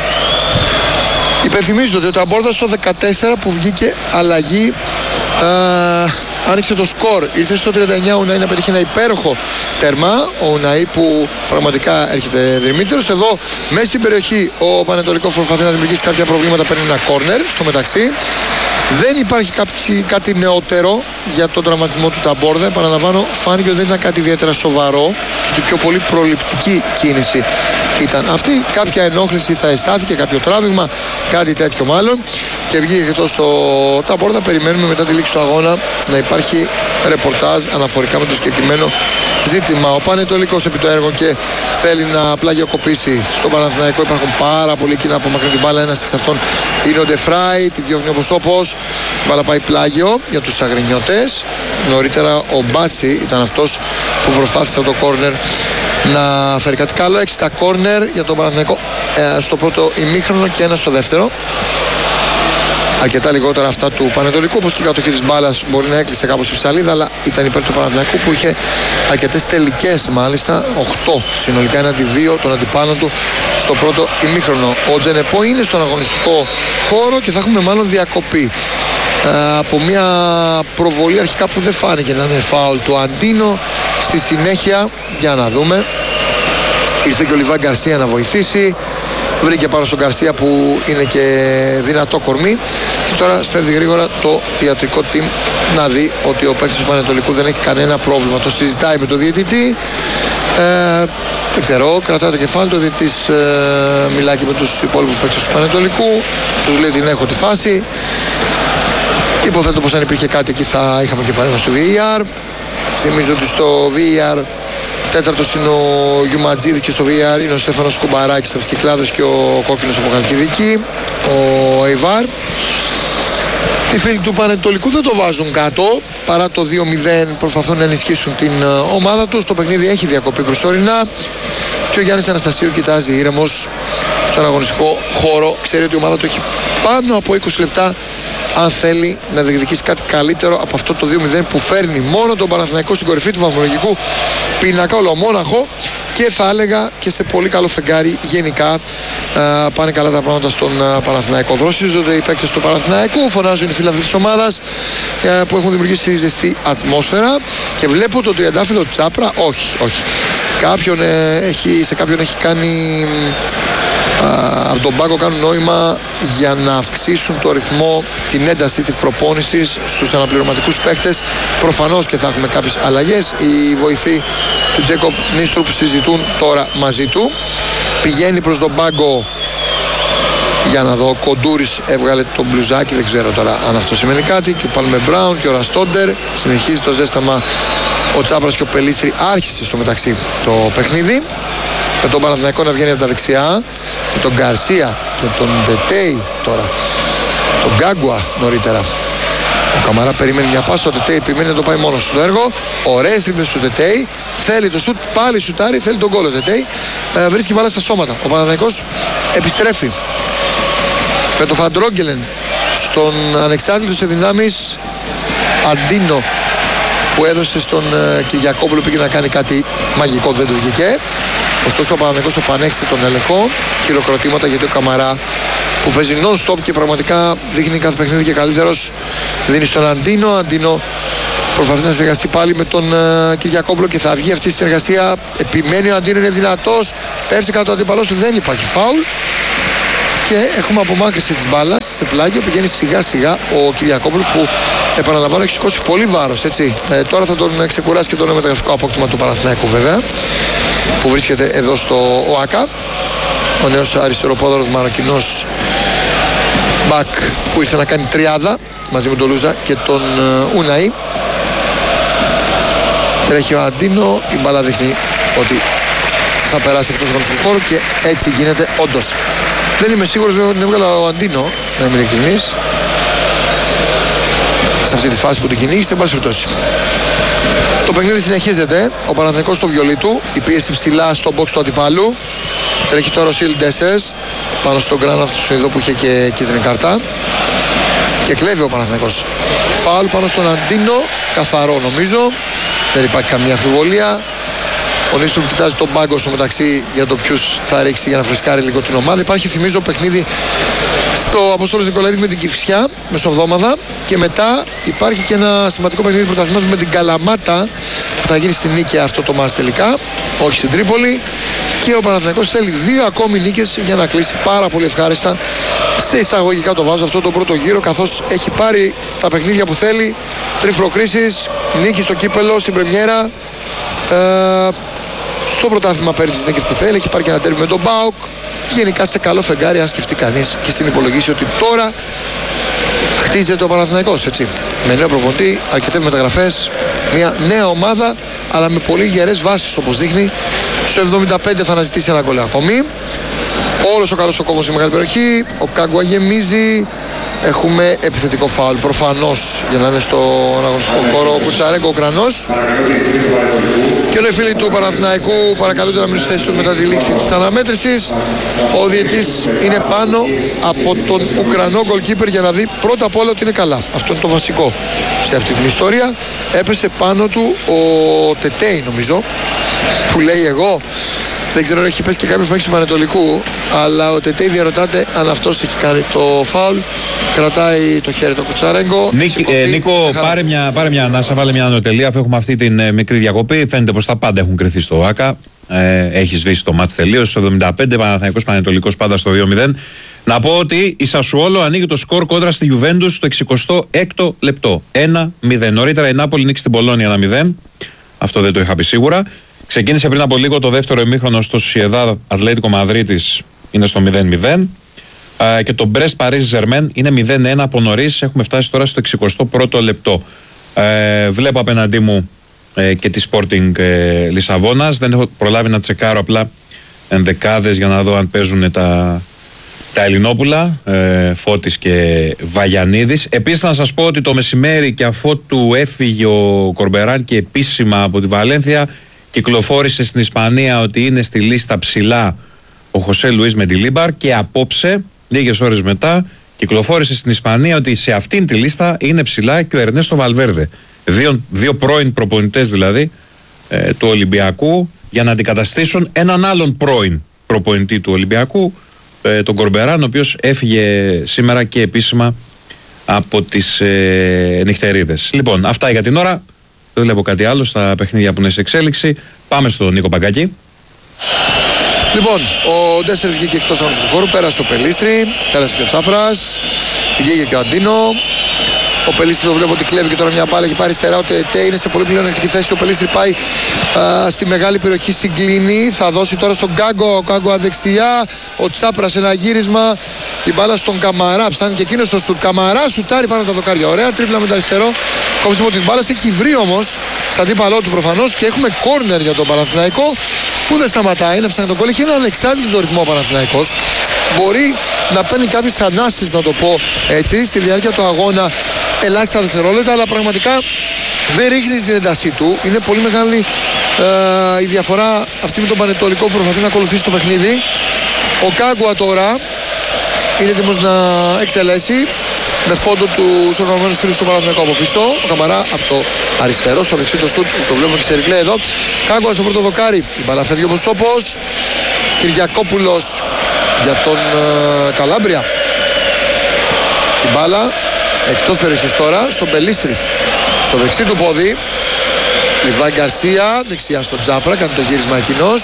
Υπενθυμίζω ότι ο Ταμπόρδα στο δεκατέσσερα που βγήκε αλλαγή α, άνοιξε το σκορ, ήρθε στο τριάντα εννιά ο Ουναή να πετύχει ένα υπέροχο τερμά. Ο Ουναή που πραγματικά έρχεται δρυμύτερος. Εδώ μέσα στην περιοχή ο Πανετολικός προσπαθεί να δημιουργήσει κάποια προβλήματα, παίρνει ένα κόρνερ στο μεταξύ. Δεν υπάρχει κάποιο, κάτι νεότερο για τον τραυματισμό του Ταμπόρδα. Επαναλαμβάνω, φάνηκε ότι δεν ήταν κάτι ιδιαίτερα σοβαρό και πιο πολύ προληπτική κίνηση ήταν αυτή. Κάποια ενόχληση θα αισθάθηκε, κάποιο τράβηγμα, κάτι τέτοιο μάλλον. Και βγήκε εκτός ο Ταμπόρδα. Περιμένουμε μετά τη λήξη του αγώνα να υπάρχει ρεπορτάζ αναφορικά με το συγκεκριμένο ζήτημα. Ο Πανετολικός επί το έργο και θέλει να πλαγιοκοπήσει στο Παναθηναϊκό. Υπάρχουν πάρα πολλοί εκεί να απομακρύνουν την μπάλα. Ένας εξ αυτών είναι ο Ντεφράι, τη διώχνει όπως όπως. Η μπάλα πάει πλάγιο για τους Αγρινιώτες. Νωρίτερα ο Μπάτσι ήταν αυτός που προσπάθησε το κόρνερ να φέρει κάτι καλό. Έξι τα κόρνερ για τον Παναθηναϊκό ε, στο πρώτο ημίχρονο και ένα στο δεύτερο. Αρκετά λιγότερα αυτά του Πανετολικού, όπως και η κατοχή της μπάλας μπορεί να έκλεισε κάπως η ψαλίδα, αλλά ήταν υπέρ του Παναθηναϊκού που είχε αρκετές τελικές μάλιστα, οκτώ συνολικά έναντι δύο των αντιπάλων του στο πρώτο ημίχρονο. Ο Τζενεπό είναι στον αγωνιστικό χώρο και θα έχουμε μάλλον διακοπή ε, από μια προβολή αρχικά που δεν φάνηκε να είναι φάουλ του Αντίνο. Στη συνέχεια, για να δούμε, ήρθε και ο Λιβάν Γκαρσία να βοηθήσει. Βρήκε πάνω στον Γκαρσία που είναι και δυνατό κορμί και τώρα σπέβδει γρήγορα το ιατρικό team να δει ότι ο παίκτης του Πανετολικού δεν έχει κανένα πρόβλημα. Το συζητάει με τον διαιτητή, ε, δεν ξέρω, κρατάει το κεφάλι του, ο διαιτητής ε, μιλάει και με τους υπόλοιπους παίκτες του Πανετολικού, τους λέει την έχω τη φάση. Υποθέτω πως αν υπήρχε κάτι εκεί θα είχαμε και παρέμβαση στο βι έι αρ. Θυμίζω ότι στο βι έι αρ τέταρτος είναι ο Γιουματζίδης και στο βι έι αρ είναι ο Στέφανος Κουμπαράκης από τις Κυκλάδες και ο κόκκινος από Χαλκιδική, ο Αϊβάρ. Οι φίλοι του Πανετολικού δεν το βάζουν κάτω, παρά το δύο μηδέν προσπαθούν να ενισχύσουν την ομάδα τους. Το παιχνίδι έχει διακοπή προσωρινά και ο Γιάννης Αναστασίου κοιτάζει ήρεμος στον αγωνιστικό χώρο. Ξέρει ότι η ομάδα του έχει πάνω από είκοσι λεπτά αν θέλει να διεκδικήσει κάτι καλύτερο από αυτό το δύο μηδέν που φέρνει μόνο τον Παναθηναϊκό στην κορυφή του βαθμολογικού πίνακα, ολομόναχο, και θα έλεγα και σε πολύ καλό φεγγάρι γενικά. Uh, πάνε καλά τα πράγματα στον uh, Παναθηναϊκό. Δροσίζονται οι παίκτες του Παναθηναϊκού, φωνάζουν οι φίλοι της ομάδας uh, που έχουν δημιουργήσει ζεστή ατμόσφαιρα. Και βλέπω το τριαντάφυλλο Τσάπρα, όχι, όχι. Κάποιον, ε, έχει, σε κάποιον έχει κάνει uh, από τον πάγκο κάνουν νόημα για να αυξήσουν το ρυθμό, την ένταση της προπόνησης στους αναπληρωματικούς παίκτες. Προφανώς και θα έχουμε κάποιες αλλαγές. Οι βοηθοί του Τζέκοπ Νίστρουπ συζητούν τώρα μαζί του. Πηγαίνει προς τον πάγκο, για να δω, ο Κοντούρης έβγαλε το μπλουζάκι, δεν ξέρω τώρα αν αυτό σημαίνει κάτι, και ο Παλμε Μπράουν και ο Ραστόντερ. Συνεχίζει το ζέσταμα ο Τσάπρας και ο Πελίστρη. Άρχισε στο μεταξύ το παιχνίδι με τον Παναθηναϊκό να βγαίνει από τα δεξιά, με τον Γκαρσία και τον Τετέι τώρα, τον Γκάγκουα νωρίτερα. Ο Καμαρά περιμένει μια πάσα, ο Τετέι επιμένει να το πάει μόνο στο έργο. Ωραίες τρίπλες του Τετέι, θέλει το σουτ, πάλι σουτάρει, θέλει τον γκολ ο Τετέι. Ε, βρίσκει μπάλα στα σώματα. Ο Παναθηναϊκός επιστρέφει με το Φαντρόγγελεν στον ανεξάρτητο σε δυνάμεις Αντίνο που έδωσε στον uh, Κυριακόπουλο, πήγε να κάνει κάτι μαγικό, δεν του βγήκε. Ωστόσο ο Παναθηναϊκός επανέχισε τον έλεγχο, χειροκροτήματα γιατί ο Καμαρά που παίζει non-stop και πραγματικά δείχνει κάθε παιχνίδι και καλύτερος, δίνει στον Αντίνο. Αντίνο προσπαθεί να συνεργαστεί πάλι με τον uh, Κυριακόπουλο και θα βγει αυτή η συνεργασία. Επιμένει ο Αντίνο, είναι δυνατός, πέφτει κάτω το αντίπαλός του, δεν υπάρχει φάουλ. Και έχουμε απομάκρυνση της μπάλας σε πλάγιο, πηγαίνει σιγά σιγά ο Κυριακόπουλος που επαναλαμβάνω έχει σηκώσει πολύ βάρος, έτσι. Ε, τώρα θα τον ξεκουράσει και το μεταγραφικό απόκτημα του Παναθηναϊκού βέβαια, που βρίσκεται εδώ στο ΟΑΚΑ, ο νέος αριστεροπόδαρος Μαροκινός μπακ που ήρθε να κάνει τριάδα μαζί με τον Λούζα και τον uh, Ουναή. Τρέχει ο Αντίνο, η μπάλα δείχνει ότι θα περάσει εκτός του χώρου και έτσι γίνεται όντως. Δεν είμαι σίγουρος βέβαια ότι την έβγαλε ο Αντίνο, να είμαι ειλικρινής, σε αυτή τη φάση που την κυνήγησε, εν πάση περιπτώσει. Το παιχνίδι συνεχίζεται, ο Παναθηναϊκός στο βιολί του, η πίεση ψηλά στο box του αντιπάλου. Τρέχει τώρα ο Σιλ Ντέσσερς πάνω στον Γκράναθ του Σουηδό που είχε και κίτρινη κάρτα. Και κλέβει ο Παναθηναϊκός. Φάουλ πάνω στον Αντίνο, καθαρό νομίζω, δεν υπάρχει καμία αμφιβολία. Ο Νίστρομ κοιτάζει τον πάγκο στο μεταξύ για το ποιους θα ρίξει για να φρεσκάρει λίγο την ομάδα. Υπάρχει, θυμίζω, παιχνίδι στο Αποστόλος Νικολαίδη με την Κηφισιά μεσοβδόμαδα και μετά υπάρχει και ένα σημαντικό παιχνίδι πρωταθλήματος με την Καλαμάτα που θα γίνει στην Νίκαια αυτό το μάτς τελικά, όχι στην Τρίπολη. Και ο Παναθηναϊκός θέλει δύο ακόμη νίκες για να κλείσει πάρα πολύ ευχάριστα σε εισαγωγικά το βάζω αυτό το πρώτο γύρο, καθώς έχει πάρει τα παιχνίδια που θέλει, τρεις προκρίσεις, νίκη στο κύπελο, στην πρεμιέρα. Ε, στο πρωτάθλημα παίρνει τις νίκες που θέλει, έχει πάρει και ένα τέρμι με τον ΠΑΟΚ. Γενικά σε καλό φεγγάρι, αν σκεφτεί κανείς και στην υπολογίση ότι τώρα χτίζεται ο Παναθηναϊκός, έτσι. Με νέο προπονητή, αρκετές μεταγραφές, μια νέα ομάδα, αλλά με πολύ γερές βάσεις όπως δείχνει. Στο εβδομήντα πέντε θα αναζητήσει ένα γκολ ακόμη. Όλος ο καλός ο κόμβος στη μεγάλη περιοχή. Ο Κάγκουα γεμίζει. Έχουμε επιθετικό φάουλ προφανώς για να είναι στο αγωνιστικό χώρο ο Κουτσαρέγκο, ο Ουκρανός. Και όλοι οι φίλοι του Παναθηναϊκού παρακαλούνται να μείνουν στη θέση του μετά τη λήξη της αναμέτρησης. Ο διαιτής είναι πάνω από τον Ουκρανό goalkeeper για να δει πρώτα απ' όλα ότι είναι καλά. Αυτό είναι το βασικό σε αυτή την ιστορία. Έπεσε πάνω του ο Τετέι νομίζω, που λέει εγώ. Δεν ξέρω αν έχει πέσει και κάποιος παίκτης του Πανετολικού, αλλά ο Τετέι διαρωτάται αν αυτός έχει κάνει το φάουλ. Κρατάει το χέρι του Κουτσαρέγκο. Ε, Νίκο, πάρε μια, πάρε μια ανάσα, βάλε μια ανωτελεία αφού έχουμε αυτή την ε, μικρή διακοπή. Φαίνεται πως τα πάντα έχουν κρυθεί στο ΆΚΑ. Ε, έχει σβήσει το μάτς τελείως. Στο εβδομήντα πέντε Παναθηναϊκός Πανετολικός πάντα στο δύο μηδέν. Να πω ότι η Σασουόλο ανοίγει το σκορ κόντρα στη Γιουβέντους στο εξηκοστό έκτο λεπτό. ένα μηδέν. Νωρίτερα η Νάπολη νίκησε την Πολόνια ένα μηδέν. Αυτό δεν το είχα πει σίγουρα. Ξεκίνησε πριν από λίγο το δεύτερο ημίχρονο στο Σοσιεδάδ Ατλέτικο Μαδρίτης, είναι στο μηδέν μηδέν. Uh, και το Μπρεστ Παρίζι Ζερμέν είναι μηδέν ένα από νωρίς. Έχουμε φτάσει τώρα στο εξηκοστό πρώτο λεπτό. Uh, βλέπω απέναντί μου uh, και τη Sporting uh, Λισαβόνας. Δεν έχω προλάβει να τσεκάρω απλά ενδεκάδες για να δω αν παίζουν τα, τα Ελληνόπουλα, uh, Φώτης και Βαγιανίδης. Επίσης να σας πω ότι το μεσημέρι και αφότου έφυγε ο Κορμπεράν και επίσημα από τη Βαλένθια, κυκλοφόρησε στην Ισπανία ότι είναι στη λίστα ψηλά ο Χωσέ Λουίς Μεντιλίμπαρ και απόψε, λίγες ώρες μετά, κυκλοφόρησε στην Ισπανία ότι σε αυτήν τη λίστα είναι ψηλά και ο Ερνέστο Βαλβέρδε. Δύο, δύο πρώην προπονητές δηλαδή ε, του Ολυμπιακού για να αντικαταστήσουν έναν άλλον πρώην προπονητή του Ολυμπιακού, ε, τον Κορμπεράν, ο οποίος έφυγε σήμερα και επίσημα από τις ε, νυχτερίδες. Λοιπόν, αυτά για την ώρα. Δεν βλέπω κάτι άλλο στα παιχνίδια που είναι σε εξέλιξη. Πάμε στον Νίκο Παγκάκη. Λοιπόν, ο Ντέσσερ βγήκε εκτός του χώρου, πέρασε ο Πελίστρη, πέρασε και ο Τσάπρας, βγήκε και ο Αντίνο. Ο Πελίστρη το βλέπω ότι κλέβει και τώρα μια μπάλα, έχει πάρει στερά. Ο Τετέ είναι σε πολύ πλεονεκτική θέση. Ο Πελίστρη πάει α, στη μεγάλη περιοχή, συγκλίνει. Θα δώσει τώρα στον Κάγκο, ο Κάγκο αδεξιά. Ο Τσάπρας ένα γύρισμα. Η μπάλα στον Καμαρά, ψάχνει και εκείνος στο σουτ. Καμαρά σουτάρει πάνω από τα δοκάρια. Ωραία, τρίπλα με το αριστερό. Κόψιμο της μπάλας, έχει βρει όμως σαν αντίπαλό του προφανώς και έχουμε κόρνερ για τον Παναθηναϊκό που δεν σταματάει να ψάχνει τον κόλλο. Έχει ένα ανεξάρτητο ρυθμό ο Παναθηναϊκός. Μπορεί να παίρνει κάποιες ανάσεις, να το πω έτσι, στη διάρκεια του αγώνα, ελάχιστα δευτερόλεπτα, αλλά πραγματικά δεν ρίχνει την έντασή του. Είναι πολύ μεγάλη ε, η διαφορά αυτή με τον Πανετολικό που προσπαθεί να ακολουθήσει το παιχνίδι. Ο Κάγκουα τώρα είναι έτοιμος να εκτελέσει με φόντο του οργανωμένου φίλου του Παναθηναϊκού από πίσω. Ο Καμαρά από το αριστερό, στο δεξί το σουτ, το βλέπουμε και σε replay εδώ. Κάγκουα στο πρώτο δοκάρι, η μπάλα φεύγει όπως όπως. Κυριακόπουλος για τον ε, Καλάμπρια. Την μπάλα εκτός περιοχής τώρα, στον Πελίστρη. Στο δεξί του πόδι, Λιβάη Γκαρσία, δεξιά στον Τζάπρα, κάνει το γύρισμα εκείνος.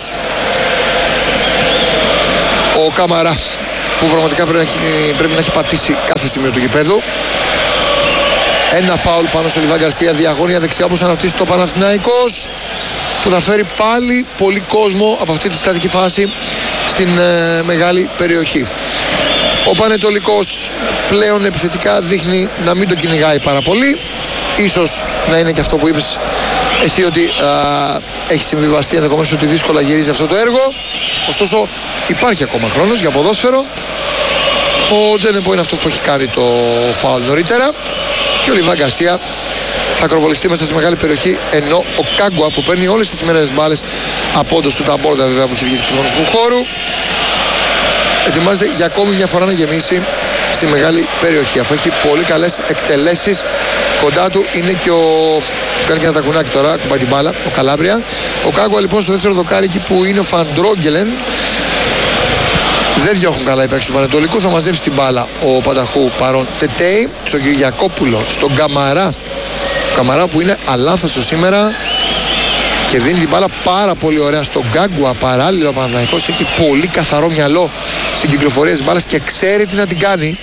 Ο Καμαρά, που πραγματικά πρέπει να, έχει, πρέπει να έχει πατήσει κάθε σημείο του γηπέδου. Ένα φάουλ πάνω στο Λιβάη Γκαρσία, διαγώνια δεξιά όπως αναπτύσσει το Παναθηναϊκός, που θα φέρει πάλι πολύ κόσμο από αυτή τη στατική φάση στην ε, μεγάλη περιοχή. Ο Πανετολικός πλέον επιθετικά δείχνει να μην το κυνηγάει πάρα πολύ. Ίσως να είναι και αυτό που είπες εσύ, ότι α, έχει συμβιβαστεί ενδεχομένως ότι δύσκολα γυρίζει αυτό το έργο. Ωστόσο υπάρχει ακόμα χρόνος για ποδόσφαιρο. Ο Τζένεμπο είναι αυτός που έχει κάνει το φάουλ νωρίτερα και ο Λιβάη Γκαρσία θα ακροβολιστεί μέσα στη μεγάλη περιοχή, ενώ ο Κάγκουα, που παίρνει όλες τις σημερινές μπάλες από όντως του Ταμπόρδα, βέβαια, που έχει βγει του γονικού χώρου, ετοιμάζεται για ακόμη μια φορά να γεμίσει στη μεγάλη περιοχή, αφού έχει πολύ καλές εκτελέσεις. Κοντά του είναι και ο που κάνει και ένα τακουνάκι τώρα, κουμπάει την μπάλα, ο Καλάμπρια. Ο Κάγκουα λοιπόν στο δεύτερο δοκάρι, εκεί που είναι ο Φαντρόγγελεν, δεν διώχνουν καλά οι παίκτες του Πανετολικού. Θα μαζέψει την μπάλα ο Πανταχού παρόν Τετέι, στον Κυριακόπουλο, στον Καμαρά. Ο Καμαρά που είναι αλάθαστο σήμερα και δίνει την μπάλα πάρα πολύ ωραία στον Γκάγκουα. Παράλληλα ο Παναθηναϊκός έχει πολύ καθαρό μυαλό στην κυκλοφορία της μπάλας και ξέρει τι να την κάνει.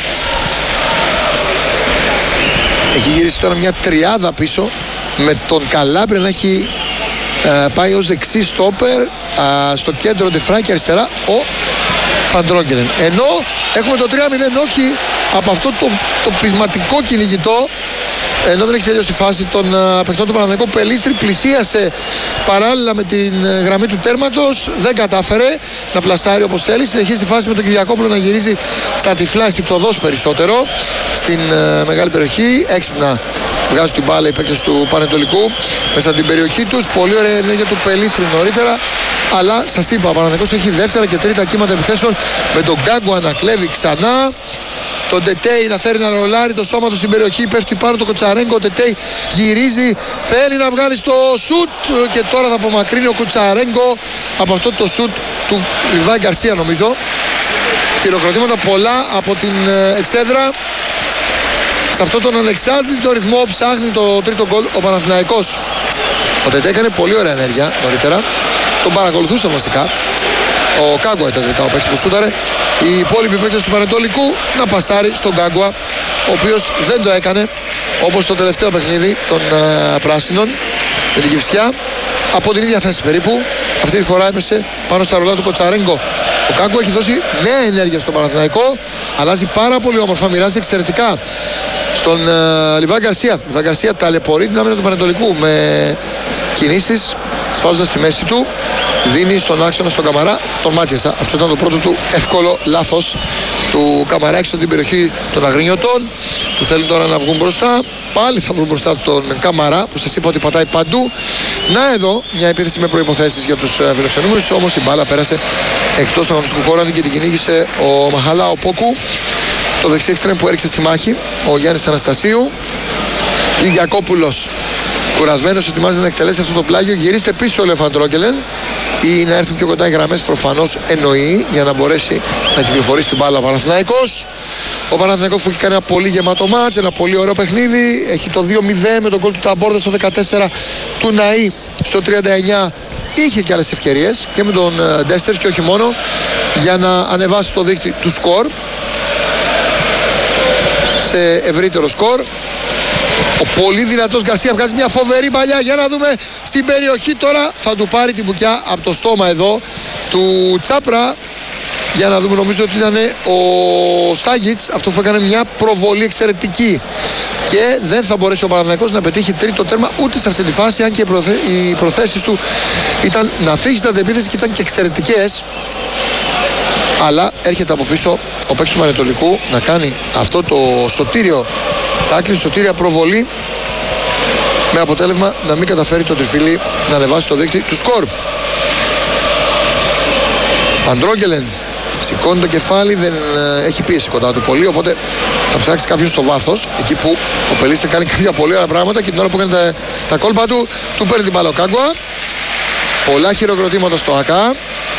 Έχει γυρίσει τώρα μια τριάδα πίσω, με τον Καλάμπρια να έχει ε, πάει ως δεξί στόπερ, ε, στο κέντρο Ντεφρά και αριστερά ο Φαντρόγγελεν. Ενώ έχουμε το τρία μηδέν, όχι από αυτό το, το πεισματικό κυνηγητό, ενώ δεν έχει τελειώσει η φάση των uh, παιχτών του Παναθηναϊκού. Πελίστρη πλησίασε παράλληλα με την uh, γραμμή του τέρματος, δεν κατάφερε να πλασάρει όπως θέλει. Συνεχίζει τη φάση με τον Κυριακόπουλο να γυρίζει στα τυφλά, αισθηπτοδός περισσότερο στην uh, μεγάλη περιοχή. Έξυπνα βγάζουν την μπάλα οι παίκτες του Πανετολικού μέσα στην περιοχή τους. Πολύ ωραία ενέργεια του Πελίστρη νωρίτερα, αλλά σας είπα, ο Παναθηναϊκός έχει δεύτερα και τρίτα κύματα επιθέσεων, με τον Γκάγκουα να κλέβει ξανά, τον Τετέι να φέρει να ρολάρει το σώμα του στην περιοχή, πέφτει πάνω το Κουτσαρέγκο. Ο Τετέι γυρίζει, θέλει να βγάλει στο σουτ και τώρα θα απομακρύνει ο Κουτσαρέγκο από αυτό το σουτ του Λιβάη Γκαρσία, νομίζω. Χειροκροτήματα πολλά από την εξέδρα. Σε αυτόν τον ανεξάρτητο ρυθμό ψάχνει το τρίτο γκολ ο Παναθηναϊκός. Ο Τετέι έκανε πολύ ωραία ενέργεια νωρίτερα, τον παρακολουθούσε βασικά. Ο Κάγκουα ήταν τελικά ο παίκτης που σούταρε. Οι υπόλοιποι παίκτες του Πανετολικού να πασάρει στον Κάγκουα, ο οποίος δεν το έκανε, όπως το τελευταίο παιχνίδι των uh, πράσινων με την Κηφισιά, από την ίδια θέση περίπου. Αυτή τη φορά έπεσε πάνω στα ρολά του Κοτσαρέγκο. Ο Κάγκουα έχει δώσει νέα ενέργεια στον Παναθηναϊκό, αλλάζει πάρα πολύ όμορφα, μοιράζει εξαιρετικά στον uh, Λιβάη Γκαρσία. Λιβάη Γκαρσία ταλαιπωρεί την άμυνα του Πανετολικού με κινήσεις, σφάζοντας στη μέση του, δίνει στον άξονα στον Καμαρά, τον μάτιασα. Αυτό ήταν το πρώτο του εύκολο λάθος του Καμαρά έξω την περιοχή των Αγρινιωτών, που θέλουν τώρα να βγουν μπροστά. Πάλι θα βρουν μπροστά τον Καμαρά, που σας είπα ότι πατάει παντού. Να εδώ μια επίθεση με προϋποθέσεις για τους φιλοξενούμενους, όμως η μπάλα πέρασε εκτός αγωνιστικού χώρου και την κυνήγησε ο Μαχαλά ο Πόκου, το δεξί εξτρέμ που έριξε στη μάχη ο Γιάννης Αναστασίου. Κυριακόπουλος κουρασμένος, ετοιμάζεται να εκτελέσει αυτό το πλάγιο. Γυρίστε πίσω ο Φαντρόγγελεν, ή να έρθουν πιο κοντά οι γραμμές, προφανώς εννοεί, για να μπορέσει να κυκλοφορήσει την μπάλα ο Παναθηναϊκός. Ο Παναθηναϊκός που έχει κάνει ένα πολύ γεμάτο μάτς, ένα πολύ ωραίο παιχνίδι. Έχει το δύο μηδέν με τον γκολ του Ταμπόρδα στο δεκατέσσερα, του Ναΐ στο τριάντα εννιά. Είχε και άλλες ευκαιρίες και με τον Ντέστερς και όχι μόνο, για να ανεβάσει το δείκτη του σκορ σε ευρύτερο σκορ. Ο πολύ δυνατός Γκαρσία βγάζει μια φοβερή παλιά, για να δούμε στην περιοχή τώρα. Θα του πάρει την μπουκιά από το στόμα εδώ του Τσάπρα. Για να δούμε, νομίζω ότι ήταν ο Στάγιτς αυτό που έκανε μια προβολή εξαιρετική. Και δεν θα μπορέσει ο Παναθηναϊκός να πετύχει τρίτο τέρμα ούτε σε αυτή τη φάση, αν και οι, προθε... οι προθέσεις του ήταν να φύγει στην αντεπίθεση και ήταν και εξαιρετικές. Αλλά έρχεται από πίσω ο παίκτης του Πανετολικού να κάνει αυτό το σωτήριο τάκλι, σωτήρια προβολή, με αποτέλεσμα να μην καταφέρει το τριφύλι να ανεβάσει το δείκτη του σκορ. Φαντρόγγελεν Σηκώνει το κεφάλι, δεν ε, έχει πίεση κοντά του πολύ, οπότε θα ψάξει κάποιον στο βάθος, εκεί που ο Πελίστρη κάνει κάποια πολύ ωραία πράγματα και την ώρα που κάνει τα, τα κόλπα του, του παίρνει την μπάλα ο Κάγκουα. Πολλά χειροκροτήματα στο ΑΚΑ.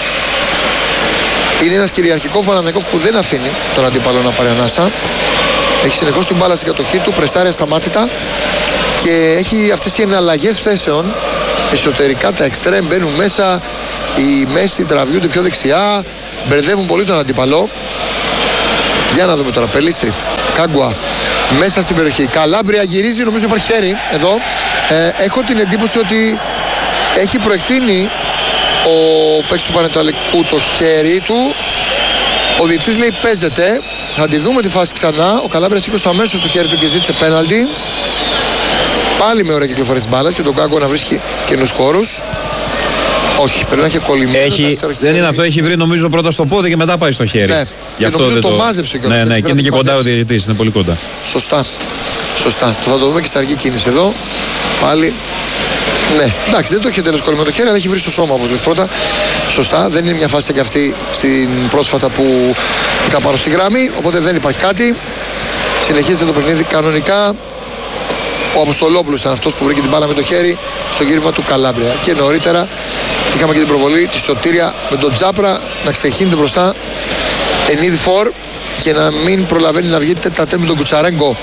Είναι ένας κυριαρχικός Παναθηναϊκός που δεν αφήνει τον αντίπαλο να πάρει ανάσα. Έχει συνεχώς την μπάλα στην κατοχή του, πρεσάρει ασταμάτητα και έχει αυτές οι εναλλαγές θέσεων. Εσωτερικά τα εξτρέμ μπαίνουν μέσα, οι μέση τραβιούνται πιο δεξιά, μπερδεύουν πολύ τον αντίπαλο. Για να δούμε τώρα, Πελίστρη, Κάγκουα, μέσα στην περιοχή. Καλάμπρια γυρίζει, νομίζω υπάρχει χέρι εδώ. Ε, έχω την εντύπωση ότι έχει προεκτείνει ο παίκτης του Πανετολικού το χέρι του. Ο διαιτητής λέει παίζεται. Θα τη δούμε τη φάση ξανά. Ο Καλάμπρια σήκωσε αμέσως το χέρι του και ζήτησε πέναλτι. Πάλι με ωραία κυκλοφορία της μπάλας και τον Κάγκο να βρίσκει καινούς χώρους. Όχι, πρέπει να έχει κολλημένο. Έχει, δεν είναι αυτό, έχει βρει νομίζω πρώτα στο πόδι και μετά πάει στο χέρι. Ναι, γι' αυτό δεν το, το μάζεψε και ναι, ναι, και είναι και κοντά ο διαιτητής, είναι πολύ κοντά. Σωστά. Σωστά. Το θα το δούμε και σε αργή κίνηση εδώ. Πάλι. Ναι, εντάξει, δεν το έχει τέλος κολλημένο το χέρι, αλλά έχει βρει στο σώμα όπως λες πρώτα. Σωστά, δεν είναι μια φάση και αυτή στην πρόσφατα που ήταν πάνω στη γραμμή, οπότε δεν υπάρχει κάτι. Συνεχίζεται το παιχνίδι κανονικά. Ο Αποστολόπουλος ήταν αυτός που βρήκε την μπάλα με το χέρι στο γύρισμα του Καλάμπρια. Και νωρίτερα είχαμε και την προβολή τη Σωτήρια με τον Τζάπρα να ξεχύνεται μπροστά ενίδη φορ και να μην προλαβαίνει να βγει τετατέ με τον Κουτσαρέγκο.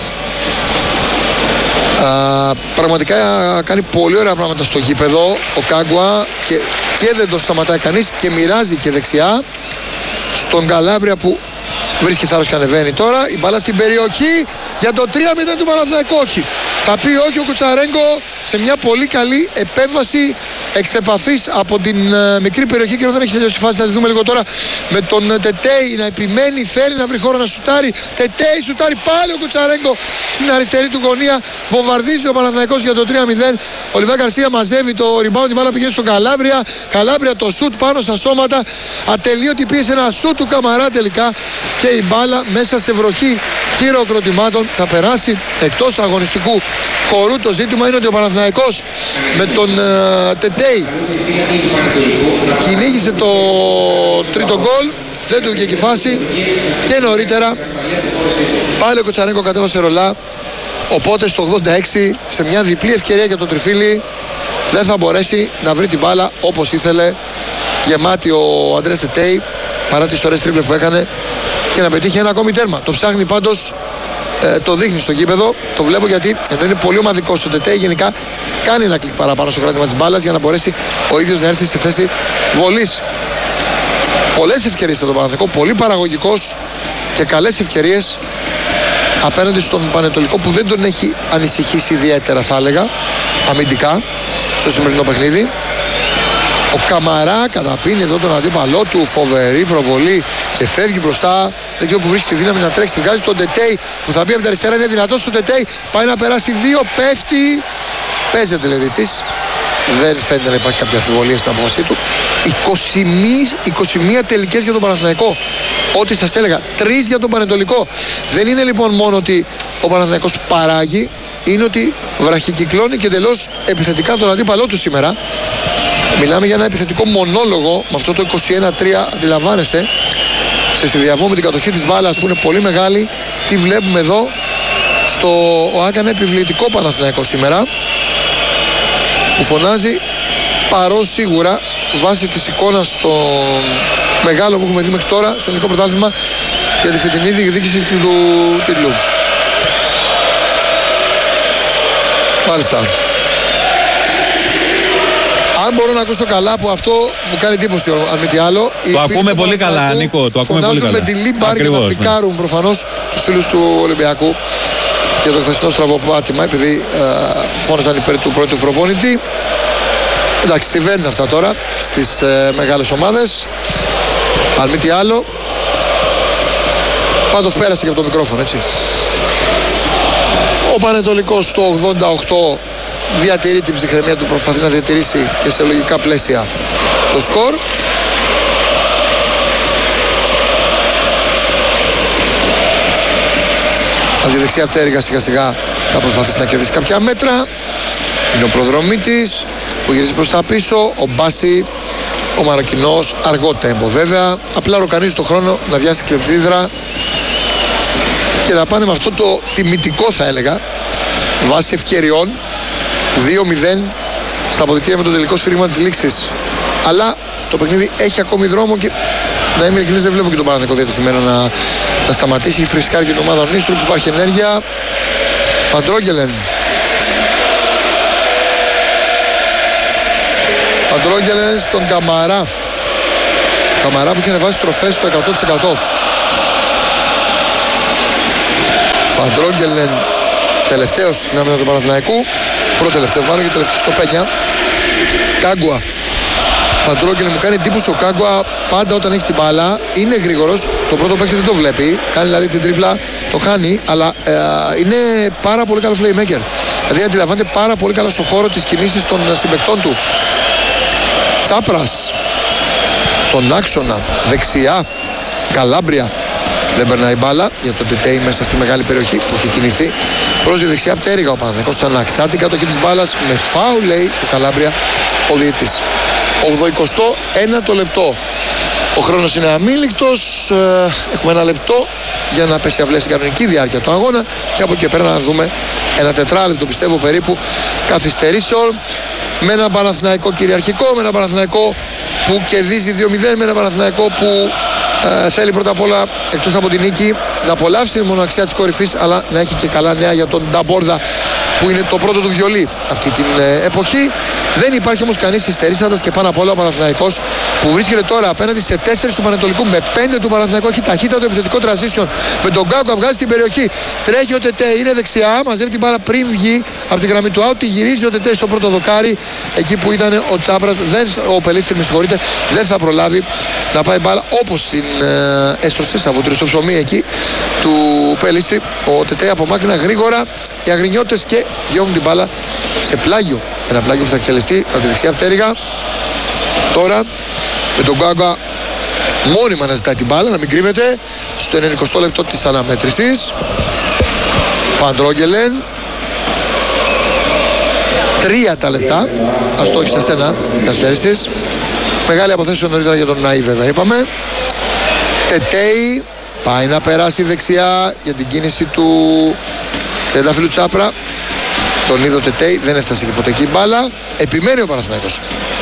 Α, πραγματικά κάνει πολύ ωραία πράγματα στο γήπεδο ο Κάγκουα και, και δεν το σταματάει κανείς και μοιράζει και δεξιά στον Καλάμπρια που βρίσκει θάρρος και ανεβαίνει τώρα. Η μπάλα στην περιοχή για το τρία μηδέν του Παναθηναϊκού. Όχι. Θα πει όχι ο Κουτσαρέγκο σε μια πολύ καλή επέμβαση εξ επαφής από την uh, μικρή περιοχή και δεν έχει τελειώσει η φάση. Να τη δούμε λίγο τώρα με τον uh, Τετέι να επιμένει, θέλει να βρει χώρο να σουτάρει. Τετέι σουτάρει πάλι ο Κουτσαρέγκο στην αριστερή του γωνία. Βομβαρδίζει ο Παναθηναϊκός για το τρία μηδέν. Ο Λιβά Γκαρσία μαζεύει το rebound, την μπάλα πηγαίνει στον Καλάμπρια. Καλάμπρια το σουτ πάνω στα σώματα. Ατελείωτη πίεση, ένα σουτ του Καμαρά τελικά και η μπάλα μέσα σε βροχή χειροκροτημάτων θα περάσει εκτός αγωνιστικού χορού. Το ζήτημα είναι ότι ο Παναθηναϊκός με τον uh, Τετέι κυνήγησε το τρίτο γκολ, δεν του βγήκε η φάση και νωρίτερα πάλι ο Κουτσαρέγκο κατέβασε ρολά, οπότε στο ογδόντα έξι σε μια διπλή ευκαιρία για τον Τριφίλη δεν θα μπορέσει να βρει την μπάλα όπως ήθελε, γεμάτη ο Αντρές Τετέι παρά τις ωραίες τρίπλες που έκανε και να πετύχει ένα ακόμη τέρμα. Το ψάχνει πάντως, ε, το δείχνει στο γήπεδο, το βλέπω γιατί ενώ είναι πολύ ομαδικός ο Τετέι γενικά κάνει ένα κλικ παραπάνω στο κράτημα της μπάλας για να μπορέσει ο ίδιος να έρθει στη θέση βολής. Πολλές ευκαιρίες από τον Παναθηναϊκό, πολύ παραγωγικός και καλές ευκαιρίες απέναντι στον Πανετολικό που δεν τον έχει ανησυχήσει ιδιαίτερα θα έλεγα αμυντικά στο σημερινό παιχνίδι. Ο Καμαρά καταπίνει εδώ τον αντίπαλό του, φοβερή προβολή και φεύγει μπροστά. Δεν ξέρω που βρίσκει τη δύναμη να τρέξει. Βγάζει τον Τετέι που θα πει από τα αριστερά, είναι δυνατός. Ο Τετέι πάει να περάσει δύο, πέφτει. Παίζεται δηλαδή της. Δεν φαίνεται να υπάρχει κάποια αμφιβολία στην απόφασή του. είκοσι μία τελικές για τον Παναθηναϊκό. Ό,τι σας έλεγα, τρεις για τον Πανετολικό. Δεν είναι λοιπόν μόνο ότι ο Παναθηναϊκός παράγει, είναι ότι βραχικυκλώνει και εντελώς επιθετικά τον αντίπαλό του σήμερα. Μιλάμε για ένα επιθετικό μονόλογο με αυτό το είκοσι ένα τρία, αντιλαμβάνεστε, σε συνδυασμό με την κατοχή της μπάλας που είναι πολύ μεγάλη. Τι βλέπουμε εδώ στο ΟΑΚΑ, ένα επιβλητικό Παναθηναϊκό σήμερα που φωνάζει παρόν σίγουρα βάσει της εικόνας των μεγάλων που έχουμε δει μέχρι τώρα στο ελληνικό πρωτάθλημα για τη φετινή διεκδίκηση του τίτλου. Μάλιστα. Αν μπορώ να ακούσω καλά από αυτό μου κάνει εντύπωση, αν μη τι άλλο. Το ακούμε πολύ καλά, Νίκο. Το ακούμε πολύ καλά. Με τη Λίμπαρ και να πικάρουν ναι. προφανώς τους φίλους του Ολυμπιακού για το χθεσινό στραβοπάτημα, επειδή ε, φώναζαν υπέρ του πρώτου προπονητή. Εντάξει, συμβαίνουν αυτά τώρα στις ε, μεγάλες ομάδες. Αν μη τι άλλο. Πάντως πέρασε και από το μικρόφωνο, έτσι. Ο Πανετολικός στο ογδόντα οκτώ διατηρεί την ψυχραιμία του, προσπαθεί να διατηρήσει και σε λογικά πλαίσια το σκορ. Από τη δεξιά πτέρυγα σιγά σιγά θα προσπαθήσει να κερδίσει κάποια μέτρα. Είναι ο προδρομήτης που γυρίζει προς τα πίσω. Ο Μπάση ο Μαροκινός, αργό τέμπο βέβαια, απλά ροκανίζει το χρόνο να διάσει κλεπτίδρα και να πάνε με αυτό το τιμητικό, θα έλεγα, βάσει ευκαιριών, δύο μηδέν στα αποδυτήρια με το τελικό σφύριγμα της λήξης. Αλλά το παιχνίδι έχει ακόμη δρόμο και να είμαι ειλικρινής, δεν βλέπω και τον Παναθηναϊκό διατεθειμένο να, να σταματήσει. Φρισκάρει και την ομάδα Νίστρου που υπάρχει ενέργεια. Παντρόγγελεν. Παντρόγγελεν στον Καμαρά. Καμαρά που είχε ανεβάσει τροφές στο εκατό τοις εκατό. Παντρόγγελεν τελευταίος στην άμυνα του Παναθηναϊκού. Πρώτο τελευταίο μάλλον και τελευταίο στο Πένια. Κάγκουα. Φαντρόγγελ, μου κάνει εντύπωση ο Κάγκουα πάντα όταν έχει την μπάλα. Είναι γρήγορος. Το πρώτο παίκτη δεν το βλέπει. Κάνει δηλαδή την τρίπλα, το χάνει. Αλλά ε, είναι πάρα πολύ καλός playmaker. Δηλαδή αντιλαμβάνεται πάρα πολύ καλά στον χώρο τις κινήσεις των συμπαικτών του. Τσάπρας. Στον άξονα. Δεξιά. Καλάμπρια. Δεν περνάει μπάλα για τον Τετέι μέσα στη μεγάλη περιοχή που έχει κινηθεί. Προς τη δεξιά πτέρυγα ο Παναθηναϊκός ανακτά την κατοχή της μπάλας με φάουλ, λέει ο Καλάμπρια ο διαιτητής. ογδοηκοστό ένατο λεπτό. Ο χρόνος είναι αμήλικτος. Έχουμε ένα λεπτό για να πέσει αυλές στην κανονική διάρκεια του αγώνα και από εκεί πέρα να δούμε ένα τετράλεπτο, πιστεύω, περίπου καθυστερήσεων, με ένα Παναθηναϊκό κυριαρχικό, με ένα Παναθηναϊκό που κερδίζει δύο μηδέν, με ένα Παναθηναϊκό που ε, θέλει πρώτα απ' όλα, εκτός από την νίκη, να απολαύσει τη μοναξιά της κορυφής, αλλά να έχει και καλά νέα για τον Νταμπόρδα που είναι το πρώτο του βιολί αυτή την ε, εποχή. Δεν υπάρχει όμως κανείς υστερήσαντας και πάνω απ' όλα ο Παναθηναϊκός που βρίσκεται τώρα απέναντι σε τέσσερις του Πανετολικού με πέντε του Παναθηναϊκού. Έχει ταχύτατο επιθετικό transition με τον Γκάγκο, βγάζει την περιοχή. Τρέχει ο Τετέ, είναι δεξιά, μαζεύει την μπάλα πριν βγει από τη γραμμή του out. Τη γυρίζει ο Τετέ στο πρώτο δοκάρι, εκεί που ήταν ο Τσάπρας, δεν, ο Πελίστρη, με συγχωρείτε, δεν θα προλάβει να πάει μπάλα όπως την ε, έστρωσε, σαβούτρι στο ψωμί εκεί του Πελίστρη. Ο Τετέ απομάκρυνα γρήγορα. Οι αγρινιώτες και διώχνουν την μπάλα σε πλάγιο. Ένα πλάγιο που θα εκτελεστεί από τη δεξιά πτέρυγα. Τώρα με τον Γκάγκα μόνιμα να ζητάει την μπάλα, να μην κρύβεται στο ενενηκοστό λεπτό της αναμέτρησης. Φαντρόγγελεν. Τρία τα λεπτά. Ας το έχεις εσένα της καθυστέρησης. Μεγάλη αποθέση νωρίτερα για τον Ναή, βέβαια, είπαμε. Τετέι πάει να περάσει δεξιά για την κίνηση του Τριανταφύλλου Τσάπρα. Τον είδο Τετέι, δεν έφτασε και ποτέ εκεί μπάλα. Επιμένει ο Παναθηναϊκός.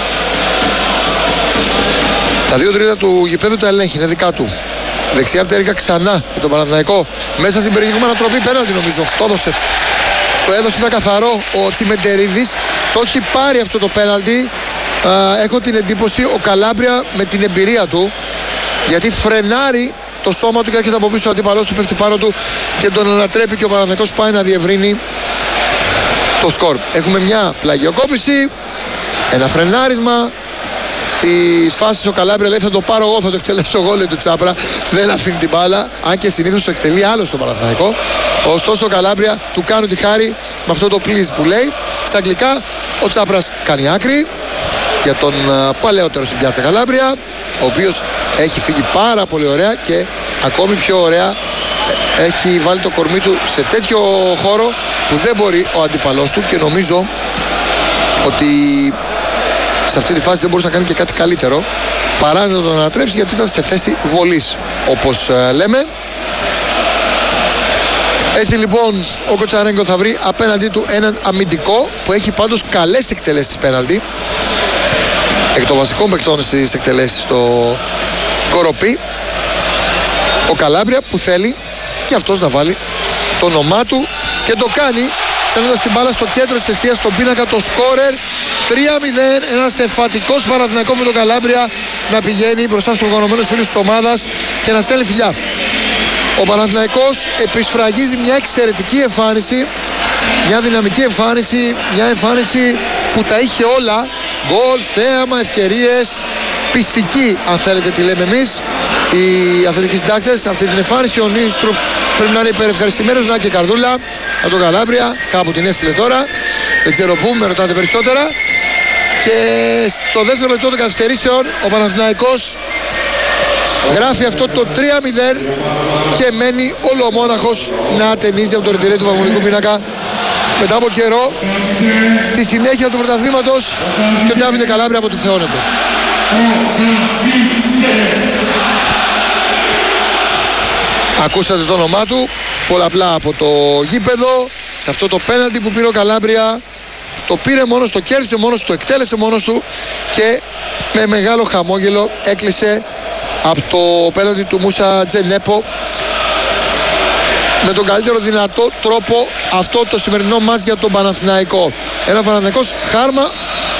Τα δύο τρίτα του γηπέδου τα ελέγχει, είναι δικά του. Δεξιά πτέρυγα ξανά με τον Παναθηναϊκό. Μέσα στην περιοχή έχουμε ανατροπή πέναλτι, νομίζω. Το έδωσε. Το έδωσε, ήταν καθαρό ο Τσιμεντερίδης. Το έχει πάρει αυτό το πέναλτι. Έχω την εντύπωση ο Καλάμπρια με την εμπειρία του, γιατί φρενάρει το σώμα του και έρχεται από πίσω ο αντίπαλός του, πέφτει πάνω του και τον ανατρέπει και ο Παναθηναϊκός πάει να διευρύνει το σκορ. Έχουμε μια πλαγιοκόπηση, ένα φρενάρισμα της φάσης. Ο Καλάμπρια λέει θα το πάρω εγώ, θα το εκτελέσω εγώ, λέει του Τσάπρα. Δεν αφήνει την μπάλα, αν και συνήθως το εκτελεί άλλο στο Παναθηναϊκό. Ωστόσο ο Καλάμπρια του κάνει τη χάρη με αυτό το please που λέει. Στα αγγλικά ο Τσάπρας κάνει άκρη για τον uh, παλαιότερο στην πιάτσα Καλάμπρια, ο οποίος έχει φύγει πάρα πολύ ωραία και ακόμη πιο ωραία έχει βάλει το κορμί του σε τέτοιο χώρο που δεν μπορεί ο αντίπαλός του, και νομίζω ότι σε αυτή τη φάση δεν μπορούσε να κάνει και κάτι καλύτερο παρά να τον ανατρέψει, γιατί ήταν σε θέση βολής, όπως uh, λέμε. Έτσι λοιπόν ο Κοτσαρέγκο θα βρει απέναντί του έναν αμυντικό που έχει πάντως καλές εκτελέσεις πέναλτι, εκ των βασικών παικτών στις εκτελέσεις στο Κοροπή. Ο Καλάμπρια που θέλει και αυτός να βάλει το όνομά του και το κάνει, στέλνοντας την μπάλα στο κέντρο της εστίας, στον πίνακα, το σκόρερ. Τρία μηδέν, ένας εμφατικός Παναθηναϊκός με τον Καλάμπρια να πηγαίνει μπροστά στους οργανωμένους φίλους της ομάδας και να στέλνει φιλιά. Ο Παναθηναϊκός επισφραγίζει μια εξαιρετική εμφάνιση, μια δυναμική εμφάνιση, μια εμφάνιση που τα είχε όλα. Γκολ, θέαμα, ευκαιρίες, πιστική αν θέλετε τη λέμε εμείς, οι αθλητικοί συντάκτες. Αυτή την εμφάνιση ο Νίστρουπ πρέπει να είναι υπερευχαριστημένος, να και καρδούλα από τον Καλάμπρια, κάπου την έστειλε τώρα, δεν ξέρω πού, με ρωτάτε περισσότερα. Και στο δεύτερο λεπτό των καθυστερήσεων ο Παναθηναϊκός γράφει αυτό το τρία μηδέν και μένει ολομόναχος να ατενίζει από το ρετυρέ του βαθμολογικού πίνακα μετά από καιρό τη συνέχεια του πρωταθλήματος και ότι άβγαινε Καλάμπρια από τη θεώνεται. Ακούσατε το όνομά του πολλαπλά από το γήπεδο. Σε αυτό το πέναλτι που πήρε ο Καλάμπρια, το πήρε μόνος, το κέρδισε μόνος του, το εκτέλεσε μόνος του και με μεγάλο χαμόγελο έκλεισε από το πέναλτι του Μούσα Τζενέπο με τον καλύτερο δυνατό τρόπο αυτό το σημερινό μάτς για τον Παναθηναϊκό. Ένα Παναθηναϊκός χάρμα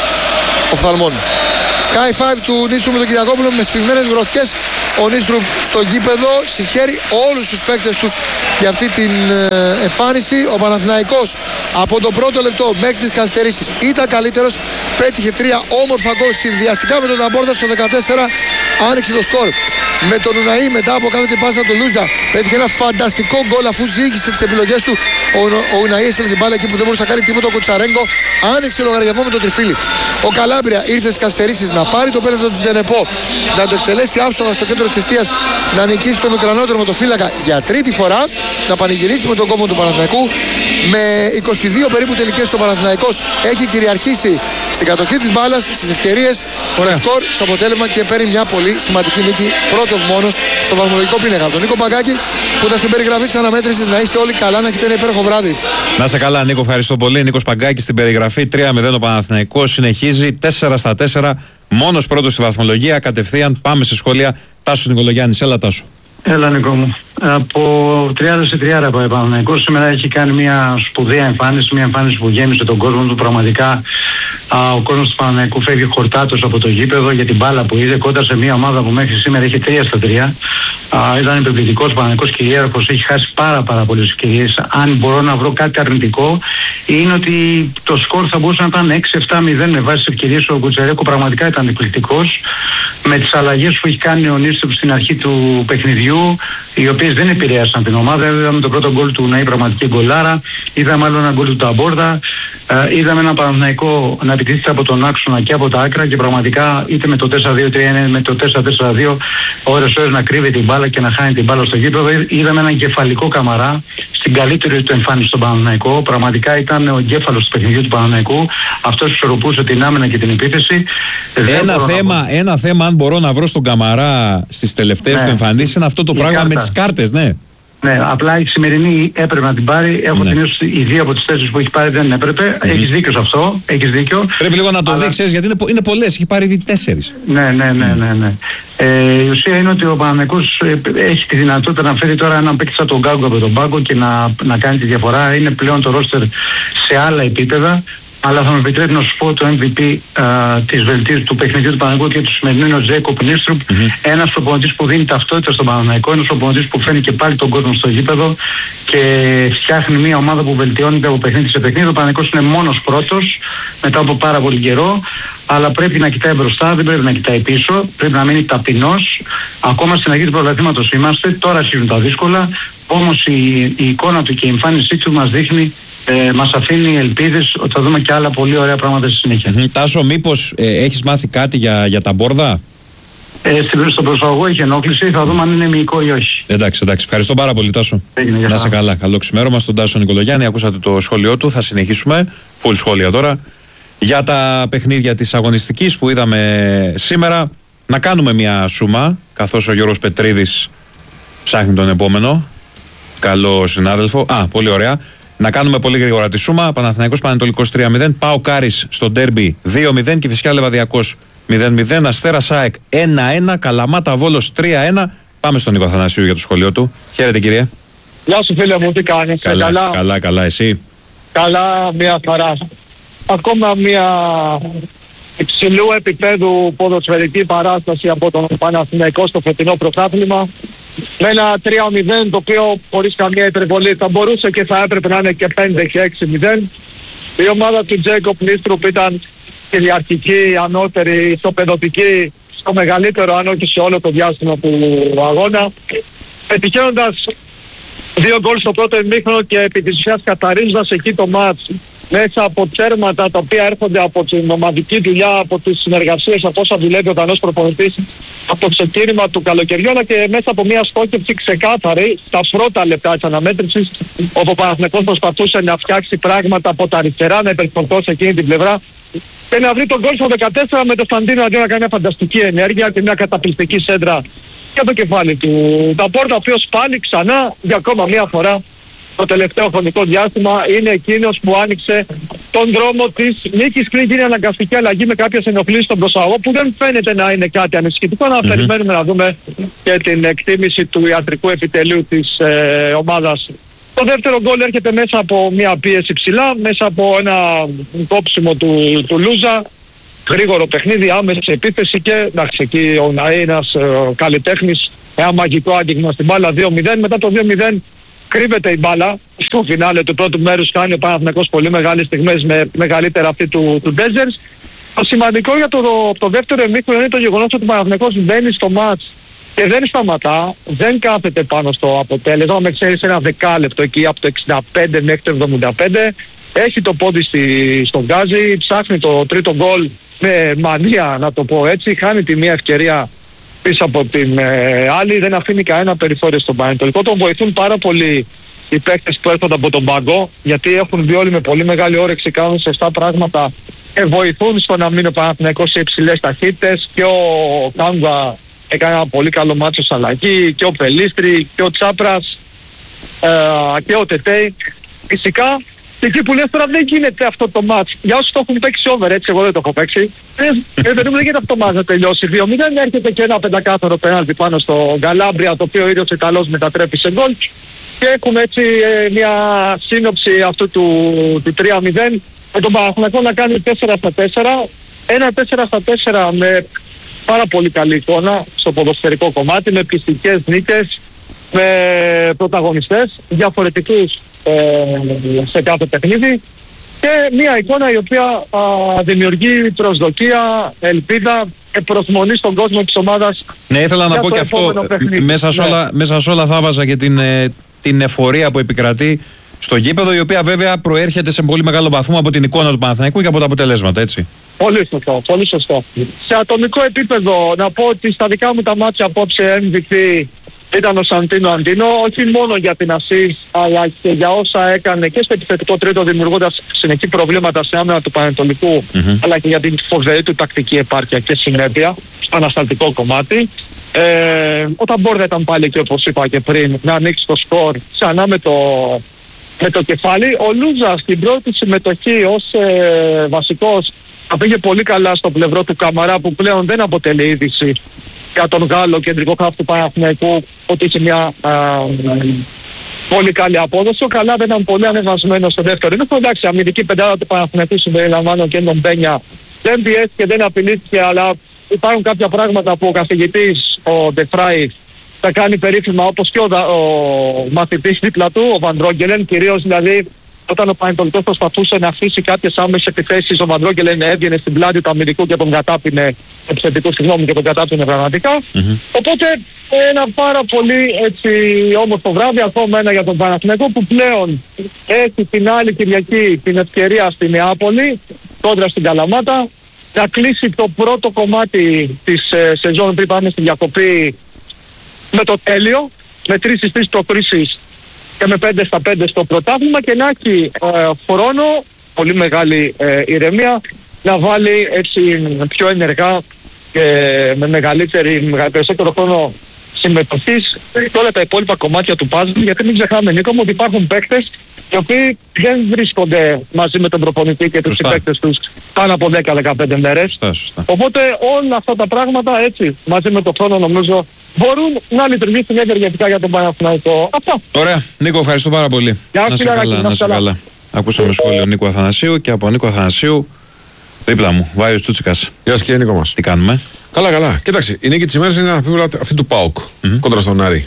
οφθαλμών. High five του Νίστρου με τον Κυριακόπουλο με σφιγμένες γροθιές. Ο Νίστρου στο γήπεδο συγχαίρει όλους τους παίκτες τους για αυτή την ε, εμφάνιση. Ο Παναθηναϊκός από το πρώτο λεπτό μέχρι τις καθυστερήσεις ήταν καλύτερος. Πέτυχε τρία όμορφα γκολ συνδυαστικά με τον Ταμπόρδα στο δεκατέσσερα. Άνοιξε το σκορ με τον Ουναή μετά από κάθε την πάσα του Λούζα. Πέτυχε ένα φανταστικό γκολ αφού ζήγησε τις επιλογές του. Ο, ο Ουναή έστειλε την μπάλα εκεί που δεν μπορούσε να κάνει τίποτα. Ο Κουτσαρέγκο άνοιξε λογαριασμό με τον τριφύλι. Ο Καλάμπρια ήρθε στις καθυστερήσεις να πάρει το πέναλτι του Τζενεπό, να το εκτελέσει άψογα στο κέντρο της αιστείας, να νικήσει τον Ουκρανό τερματοφύλακα για τρίτη φορά, να πανηγυρίσει με τον κόμμα του Παναθηναϊκού. Με είκοσι δύο περίπου τελικές ο Παναθηναϊκός έχει κυριαρχήσει στην κατοχή της μπάλας, στις ευκαιρίες, στο σκορ, στο αποτέλεσμα και παίρνει μια πολύ σημαντική νίκη πρώτος μόνος στο βαθμολογικό πίνακα. Από τον Νίκο Παγκάκη που ήταν στην περιγραφή της αναμέτρησης. Να είστε όλοι καλά, να έχετε ένα υπέροχο βράδυ. Να είσαι καλά, Νίκο, ευχαριστώ πολύ. Νίκος Παγκάκης στην περιγραφή. τρία μηδέν ο Παναθηναϊκός συνεχίζει τέσσερα στα τέσσερα. Μόνος πρώτος στη βαθμολογία. Κατευθείαν πάμε σε σχόλια. Τάσος Νικολογιάννης, έλα Τάσο. Έλα Νικό μου. Από τριάντα σε τριάντα πάει ο Παναθηναϊκός. Σήμερα έχει κάνει μια σπουδαία εμφάνιση, μια εμφάνιση που γέμισε τον κόσμο του. Πραγματικά α, ο κόσμος του Παναθηναϊκού φεύγει χορτάτος από το γήπεδο για την μπάλα που είδε κοντά σε μια ομάδα που μέχρι σήμερα έχει τρία στα τρία. Α, ήταν επιβλητικός, Παναθηναϊκός κυρίαρχος, έχει χάσει πάρα πάρα πολλές ευκαιρίες. Αν μπορώ να βρω κάτι αρνητικό, είναι ότι το σκορ θα μπορούσε να ήταν έξι επτά μηδέν με βάση τις ευκαιρίες. Ο Κουτσαρέκο πραγματικά ήταν εκπληκτικός. Με τις αλλαγές που έχει κάνει ο Νίστρου στην αρχή του παιχνιδιού, οι οποίες δεν επηρέασαν την ομάδα. Είδαμε το πρώτο γκολ του να είναι πραγματική γκολάρα, είδαμε άλλο ένα γκολ του Ταμπόρδα, ε, είδαμε ένα Παναθηναϊκό να επιτίθεται από τον άξονα και από τα άκρα και πραγματικά είτε με το τέσσερα δύο τρία με το τέσσερα τέσσερα δύο ώρες ώρες να κρύβει την μπάλα και να χάνει την μπάλα στο γήπεδο. Είδαμε έναν κεφαλικό Καμαρά στην καλύτερη του εμφάνιση στον Παναθηναϊκό. Πραγματικά ήταν ο εγκέφαλος του παιχνιδιού του Παναθηναϊκού, αυτός που ισορροπούσε την άμυνα και την επίθεση. Ένα θέμα, να... ένα θέμα, αν μπορώ να βρω στον Καμαρά στις τελευταίες ναι. του εμφανίσεις, είναι αυτό το η πράγμα κάρτα. Με τις κάρτες, ναι. Ναι, απλά η σημερινή έπρεπε να την πάρει. Έχω ναι. την αίσθηση οι δύο από τις τέσσερις που έχει πάρει δεν έπρεπε. Mm-hmm. Έχεις δίκιο σε αυτό. Έχεις δίκιο. Πρέπει λίγο να το αλλά... δείξεις γιατί είναι, είναι πολλές. Έχει πάρει ήδη τέσσερις. Ναι, ναι, ναι. ναι, ναι. Ε, η ουσία είναι ότι ο Παναθηναϊκός έχει τη δυνατότητα να φέρει τώρα έναν παίκτη σαν τον Γκάγκο από τον πάγκο και να, να κάνει τη διαφορά. Είναι πλέον το ρόστερ σε άλλα επίπεδα. Αλλά θα με επιτρέπει να σου πω το εμ βι πι της βελτίωσης του παιχνιδιού του Παναθηναϊκού και του σημερινού είναι ο Τζέικοπ Νίστρουπ. Mm-hmm. Ένας προπονητής που δίνει ταυτότητα στον Παναθηναϊκό, ένας προπονητής που φέρνει και πάλι τον κόσμο στο γήπεδο και φτιάχνει μια ομάδα που βελτιώνεται από παιχνίδι σε παιχνίδι. Ο Παναθηναϊκός είναι μόνος πρώτος μετά από πάρα πολύ καιρό. Αλλά πρέπει να κοιτάει μπροστά, δεν πρέπει να κοιτάει πίσω. Πρέπει να μείνει ταπεινός. Ακόμα στην αρχή του πρωταθλήματος είμαστε. Τώρα αρχίζουν τα δύσκολα. Όμως η, η εικόνα του και η εμφάνισή του μας δείχνει. Ε, μας αφήνει ελπίδες ότι θα δούμε και άλλα πολύ ωραία πράγματα στη συνέχεια. Mm-hmm. Τάσο, μήπως ε, έχεις μάθει κάτι για, για τα Μπόρδα? Ε, στον προσαγωγό έχει ενόχληση, θα δούμε αν είναι μυϊκό ή όχι. Εντάξει, εντάξει. Ευχαριστώ πάρα πολύ, Τάσο. Έγινε, να είσαι καλά. Καλό ξημέρωμα στον Τάσο Νικολογιάννη. Ακούσατε το σχόλιο του. Θα συνεχίσουμε. Full σχόλια τώρα. Για τα παιχνίδια της αγωνιστικής που είδαμε σήμερα, να κάνουμε μια σούμα, καθώς ο Γιώργος Πετρίδης ψάχνει τον επόμενο. Καλό συνάδελφο. Α, πολύ ωραία. Να κάνουμε πολύ γρήγορα τη σούμα. Παναθηναϊκός Πανετολικός τρία μηδέν. ΠΑΟΚ Άρης στο ντέρμπι δύο μηδέν. Κηφισιά Λεβαδιακός μηδέν μηδέν. Αστέρας ΑΕΚ ένα ένα. Καλαμάτα Βόλος τρία ένα. Πάμε στον Νίκο Αθανασίου για το σχολείο του. Χαίρετε κύριε. Γεια σου φίλε μου, τι κάνεις? Καλά, καλά, καλά, καλά, εσύ? Καλά, μια χαρά. Ακόμα μια υψηλού επίπεδου ποδοσφαιρική παράσταση από τον Παναθηναϊκό στο φετινό πρωτάθλημα. Με ένα τρία μηδέν το οποίο χωρίς καμία υπερβολή θα μπορούσε και θα έπρεπε να είναι και πέντε και έξι μηδέν. Η ομάδα του Τζέικοπ Νίστρουπ ήταν κυριαρχική, ανώτερη, ισοπεδωτική, στο μεγαλύτερο αν όχι σε όλο το διάστημα του αγώνα. Πετυχαίνοντας δύο γκολ στο πρώτο ημίχρονο και επί της ουσίας καθαρίζοντας εκεί το μάτς μέσα από τέρματα τα οποία έρχονται από την ομαδική δουλειά, από τις συνεργασίες, από όσα δουλεύει ο Δανός προπονητής από το ξεκίνημα του καλοκαιριού, αλλά και μέσα από μια στόχευση ξεκάθαρη στα πρώτα λεπτά της αναμέτρησης, όπου ο Παναθηναϊκός προσπαθούσε να φτιάξει πράγματα από τα αριστερά, να υπερφορτώσει εκείνη την πλευρά και να βρει τον γκολ στο δεκατέσσερα με τον Σταντίνο αντί να κάνει μια φανταστική ενέργεια και μια καταπληκτική σέντρα για το κεφάλι του. Λαπόρτα, ο οποίος πάλι ξανά για ακόμα μια φορά το τελευταίο χρονικό διάστημα είναι εκείνος που άνοιξε τον δρόμο της νίκης πριν γίνει αναγκαστική αλλαγή με κάποιες ενοχλήσεις στον προσαγωγό που δεν φαίνεται να είναι κάτι ανησυχητικό. Να mm-hmm. περιμένουμε να δούμε και την εκτίμηση του ιατρικού επιτελείου της ε, ομάδας. Το δεύτερο γκολ έρχεται μέσα από μια πίεση ψηλά, μέσα από ένα κόψιμο του, του Λούζα. Γρήγορο παιχνίδι, άμεση επίθεση και εντάξει, εκεί ο Ναή, ένας ε, καλλιτέχνης, ένα μαγικό άγγιγμα στην μπάλα δύο μηδέν. Μετά το δύο μηδέν κρύβεται η μπάλα. Στο φινάλε του πρώτου μέρους κάνει ο Παναθηναϊκός πολύ μεγάλες στιγμές με μεγαλύτερα αυτή του, του Ντέζερς. Το σημαντικό για το, το δεύτερο ημίχρονο είναι το γεγονός ότι ο Παναθηναϊκός μπαίνει στο μάτς και δεν σταματά, δεν κάθεται πάνω στο αποτέλεσμα. Με ξέρεις ένα δεκάλεπτο εκεί από το εξήντα πέντε μέχρι το εβδομήντα πέντε. Έχει το πόδι στη, στον γκάζι, ψάχνει το τρίτο γκολ με μανία, να το πω έτσι. Χάνει τη μία ευκαιρία πίσω από την ε, άλλη, δεν αφήνει κανένα περιθώριο στον Πανετολικό. Τον βοηθούν πάρα πολύ οι παίκτες που έρχονται από τον πάγκο, γιατί έχουν βγει όλοι με πολύ μεγάλη όρεξη, κάνουν σωστά πράγματα και βοηθούν στο να μείνει ο Παναθηναϊκός σε υψηλές ταχύτητες. Και ο Κάνγκα έκανε ένα πολύ καλό μάτσο ως αλλαγή, και ο Πελίστρη και ο Τσάπρας ε, και ο Τετέι. Φυσικά, εκεί που λες τώρα δεν γίνεται αυτό το μάτς. Για όσους το έχουν παίξει over, έτσι, εγώ δεν το έχω παίξει. Δεν δεν γίνεται αυτό το μάτς να τελειώσει δύο μηδέν. Έρχεται και ένα πεντακάθαρο πέναλτι πάνω στο Γκαλάμπρια, το οποίο ο ίδιος Ιταλός μετατρέπει σε γκολ. Και έχουμε έτσι ε, μια σύνοψη αυτού του, του τρία μηδέν. Με τον Παναθηναϊκό να κάνει τέσσερα στα τέσσερα. Ένα τέσσερα στα τέσσερα με πάρα πολύ καλή εικόνα στο ποδοσφαιρικό κομμάτι, με πιστικές νίκες, με πρωταγωνιστές διαφορετικούς ε, σε κάθε παιχνίδι και μια εικόνα η οποία α, δημιουργεί προσδοκία, ελπίδα και προσμονή στον κόσμο της ομάδας. Ναι, ήθελα να πω και αυτό, μέσα σε, όλα, ναι. μέσα σε όλα θα βάζα και την, την εφορία που επικρατεί στο γήπεδο, η οποία βέβαια προέρχεται σε πολύ μεγάλο βαθμό από την εικόνα του Παναθηναϊκού και από τα αποτελέσματα, έτσι. Πολύ σωστό, πολύ σωστό. Σε ατομικό επίπεδο να πω ότι στα δικά μου τα μάτια απόψε εμ βι πι ήταν ο Σαντίνο Αντίνο, όχι μόνο για την ασίστ αλλά και για όσα έκανε και στο επιθετικό τρίτο, δημιουργώντας συνεχή προβλήματα σε άμυνα του Πανετολικού, mm-hmm. αλλά και για την φοβερή του τακτική επάρκεια και συνέπεια στο ανασταλτικό κομμάτι. Ε, ο Ταμπόρδα ήταν πάλι εκεί, όπως είπα και πριν, να ανοίξει το σκορ ξανά με το, με το κεφάλι. Ο Λούζα στην πρώτη συμμετοχή ως ε, βασικός θα πήγε πολύ καλά στο πλευρό του Καμαρά, που πλέον δεν αποτελεί είδηση για τον Γάλλο κεντρικό χαφ του Παναθηναϊκού ότι είχε μια α, πολύ καλή απόδοση. Ο Καλάβα ήταν πολύ ανεβασμένο στο δεύτερο. Είναι εντάξει, αμυντική πεντάδα του Παναθηναϊκού συμπεριλαμβάνω και τον Μπένια. Δεν πιέστηκε, δεν απειλήθηκε, αλλά υπάρχουν κάποια πράγματα που ο καθηγητής, ο Ντεφράι, θα κάνει περίφημα, όπως και ο, ο μαθητής δίπλα του, ο Βαντρόγκελεν, κυρίως δηλαδή όταν ο Πανετολικός προσπαθούσε να αφήσει κάποιες άμεσες επιθέσεις, ο Βαντρόγκελεν έβγαινε στην πλάτη του αμυντικού και τον κατάπινε, επιθετικού συγγνώμη, και τον κατάπινε πραγματικά. Mm-hmm. Οπότε ένα πάρα πολύ έτσι όμορφο βράδυ, ακόμα ένα για τον Παναθηναϊκό, που πλέον έχει την άλλη Κυριακή την ευκαιρία στη Νεάπολη, κόντρα στην Καλαμάτα, να κλείσει το πρώτο κομμάτι της ε, σεζόν πριν πάμε στη διακοπή με το τέλειο, με τρεις στις τρεις προκρίσεις και με πέντε στα πέντε στο πρωτάθλημα, και να έχει ε, χρόνο, πολύ μεγάλη ε, ηρεμία, να βάλει έτσι πιο ενεργά και με μεγαλύτερη, με περισσότερο χρόνο συμμετοχής και όλα τα υπόλοιπα κομμάτια του puzzle, γιατί μην ξεχνάμε, Νίκο μου, ότι υπάρχουν παίκτες οι οποίοι δεν βρίσκονται μαζί με τον προπονητή και τους συμπαίκτες τους πάνω από δέκα με δεκαπέντε μέρες. Σωστά, σωστά. Οπότε όλα αυτά τα πράγματα έτσι μαζί με τον χρόνο νομίζω μπορούν να λειτουργήσουν ενεργετικά για τον Παναθηναϊκό. Αυτό. Ωραία. Νίκο, ευχαριστώ πάρα πολύ. Για να σε καλά, να σε καλά. Ακούσαμε σχόλιο Νίκο Αθανασίου, και από Νίκο Αθανασίου δίπλα μου, Βάιος Τσούτσικας. Γεια σας, κύριε Νίκο μας. Τι κάνουμε? Καλά, καλά. Κοίταξε, η νίκη της ημέρας είναι αμφίβολα αυτή του ΠΑΟΚ mm-hmm. κόντρα στον Άρη.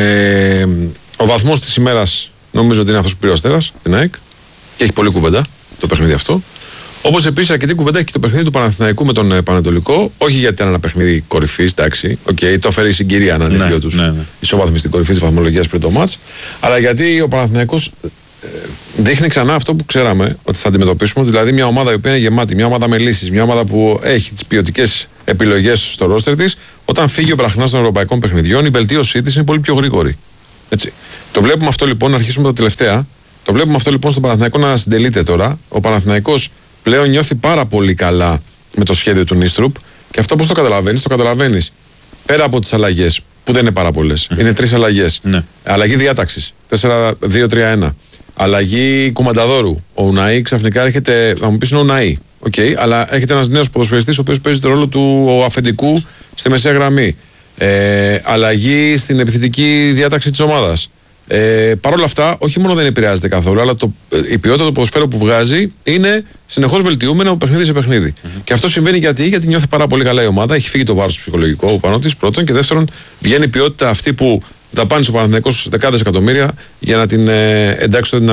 Ε, ο βαθμός της ημέρας νομίζω ότι είναι αυτός που πήρε ο Αστέρας, την ΑΕΚ, και έχει πολλή κουβέντα το παιχνίδι αυτό. Όπως επίσης αρκετή κουβέντα έχει και το παιχνίδι του Παναθηναϊκού με τον Πανετολικό. Όχι γιατί ήταν ένα παιχνίδι κορυφής, εντάξει, okay, το φέρει η συγκυρία να είναι ναι, δύο τους ναι, ναι. ισοβάθμιση στην κορυφή της βαθμολογίας πριν το μάτς. Αλλά γιατί ο Παναθηναϊκός ε, δείχνει ξανά αυτό που ξέραμε ότι θα αντιμετωπίσουμε, δηλαδή μια ομάδα η οποία είναι γεμάτη, μια ομάδα με λύσεις, μια ομάδα που έχει τις ποιοτικές επιλογές στο ρόστερ της. Όταν φύγει ο Μπραχνάς των ευρωπαϊκών παιχνιδιών, η βελτίωσή της είναι πολύ πιο γρήγορη. Έτσι. Το βλέπουμε αυτό λοιπόν, να αρχίσουμε τα τελευταία. Το βλέπουμε αυτό λοιπόν στον Παναθηναϊκό να συντελείται τώρα. Ο Παναθηναϊκός πλέον νιώθει πάρα πολύ καλά με το σχέδιο του Νίστρουπ. Και αυτό πώς το καταλαβαίνεις? Το καταλαβαίνεις πέρα από τις αλλαγές, που δεν είναι πάρα πολλές. Mm. Είναι τρεις αλλαγές. Ναι. Αλλαγή διάταξης. τέσσερα δύο τρία ένα. Αλλαγή κουμανταδόρου. Ο Ουναή ξαφνικά έρχεται. Θα μου πεις είναι ο Ουναή. Okay, αλλά έρχεται ένας νέος ποδοσφαιριστής ο οποίος παίζει το ρόλο του αφεντικού στη μεσαία γραμμή. Ε, αλλαγή στην επιθετική διάταξη της ομάδας. Ε, Παρ' όλα αυτά, όχι μόνο δεν επηρεάζεται καθόλου, αλλά το, η ποιότητα του ποδοσφαίρου που βγάζει είναι συνεχώς βελτιούμενα από παιχνίδι σε παιχνίδι. Mm-hmm. Και αυτό συμβαίνει γιατί, γιατί νιώθει πάρα πολύ καλά η ομάδα, έχει φύγει το βάρος ψυχολογικό πάνω της, πρώτον, και δεύτερον, βγαίνει η ποιότητα αυτή που δαπάνησε ο Παναθηναϊκός δεκάδες εκατομμύρια για να την ε, εντάξει στο δυναμικό.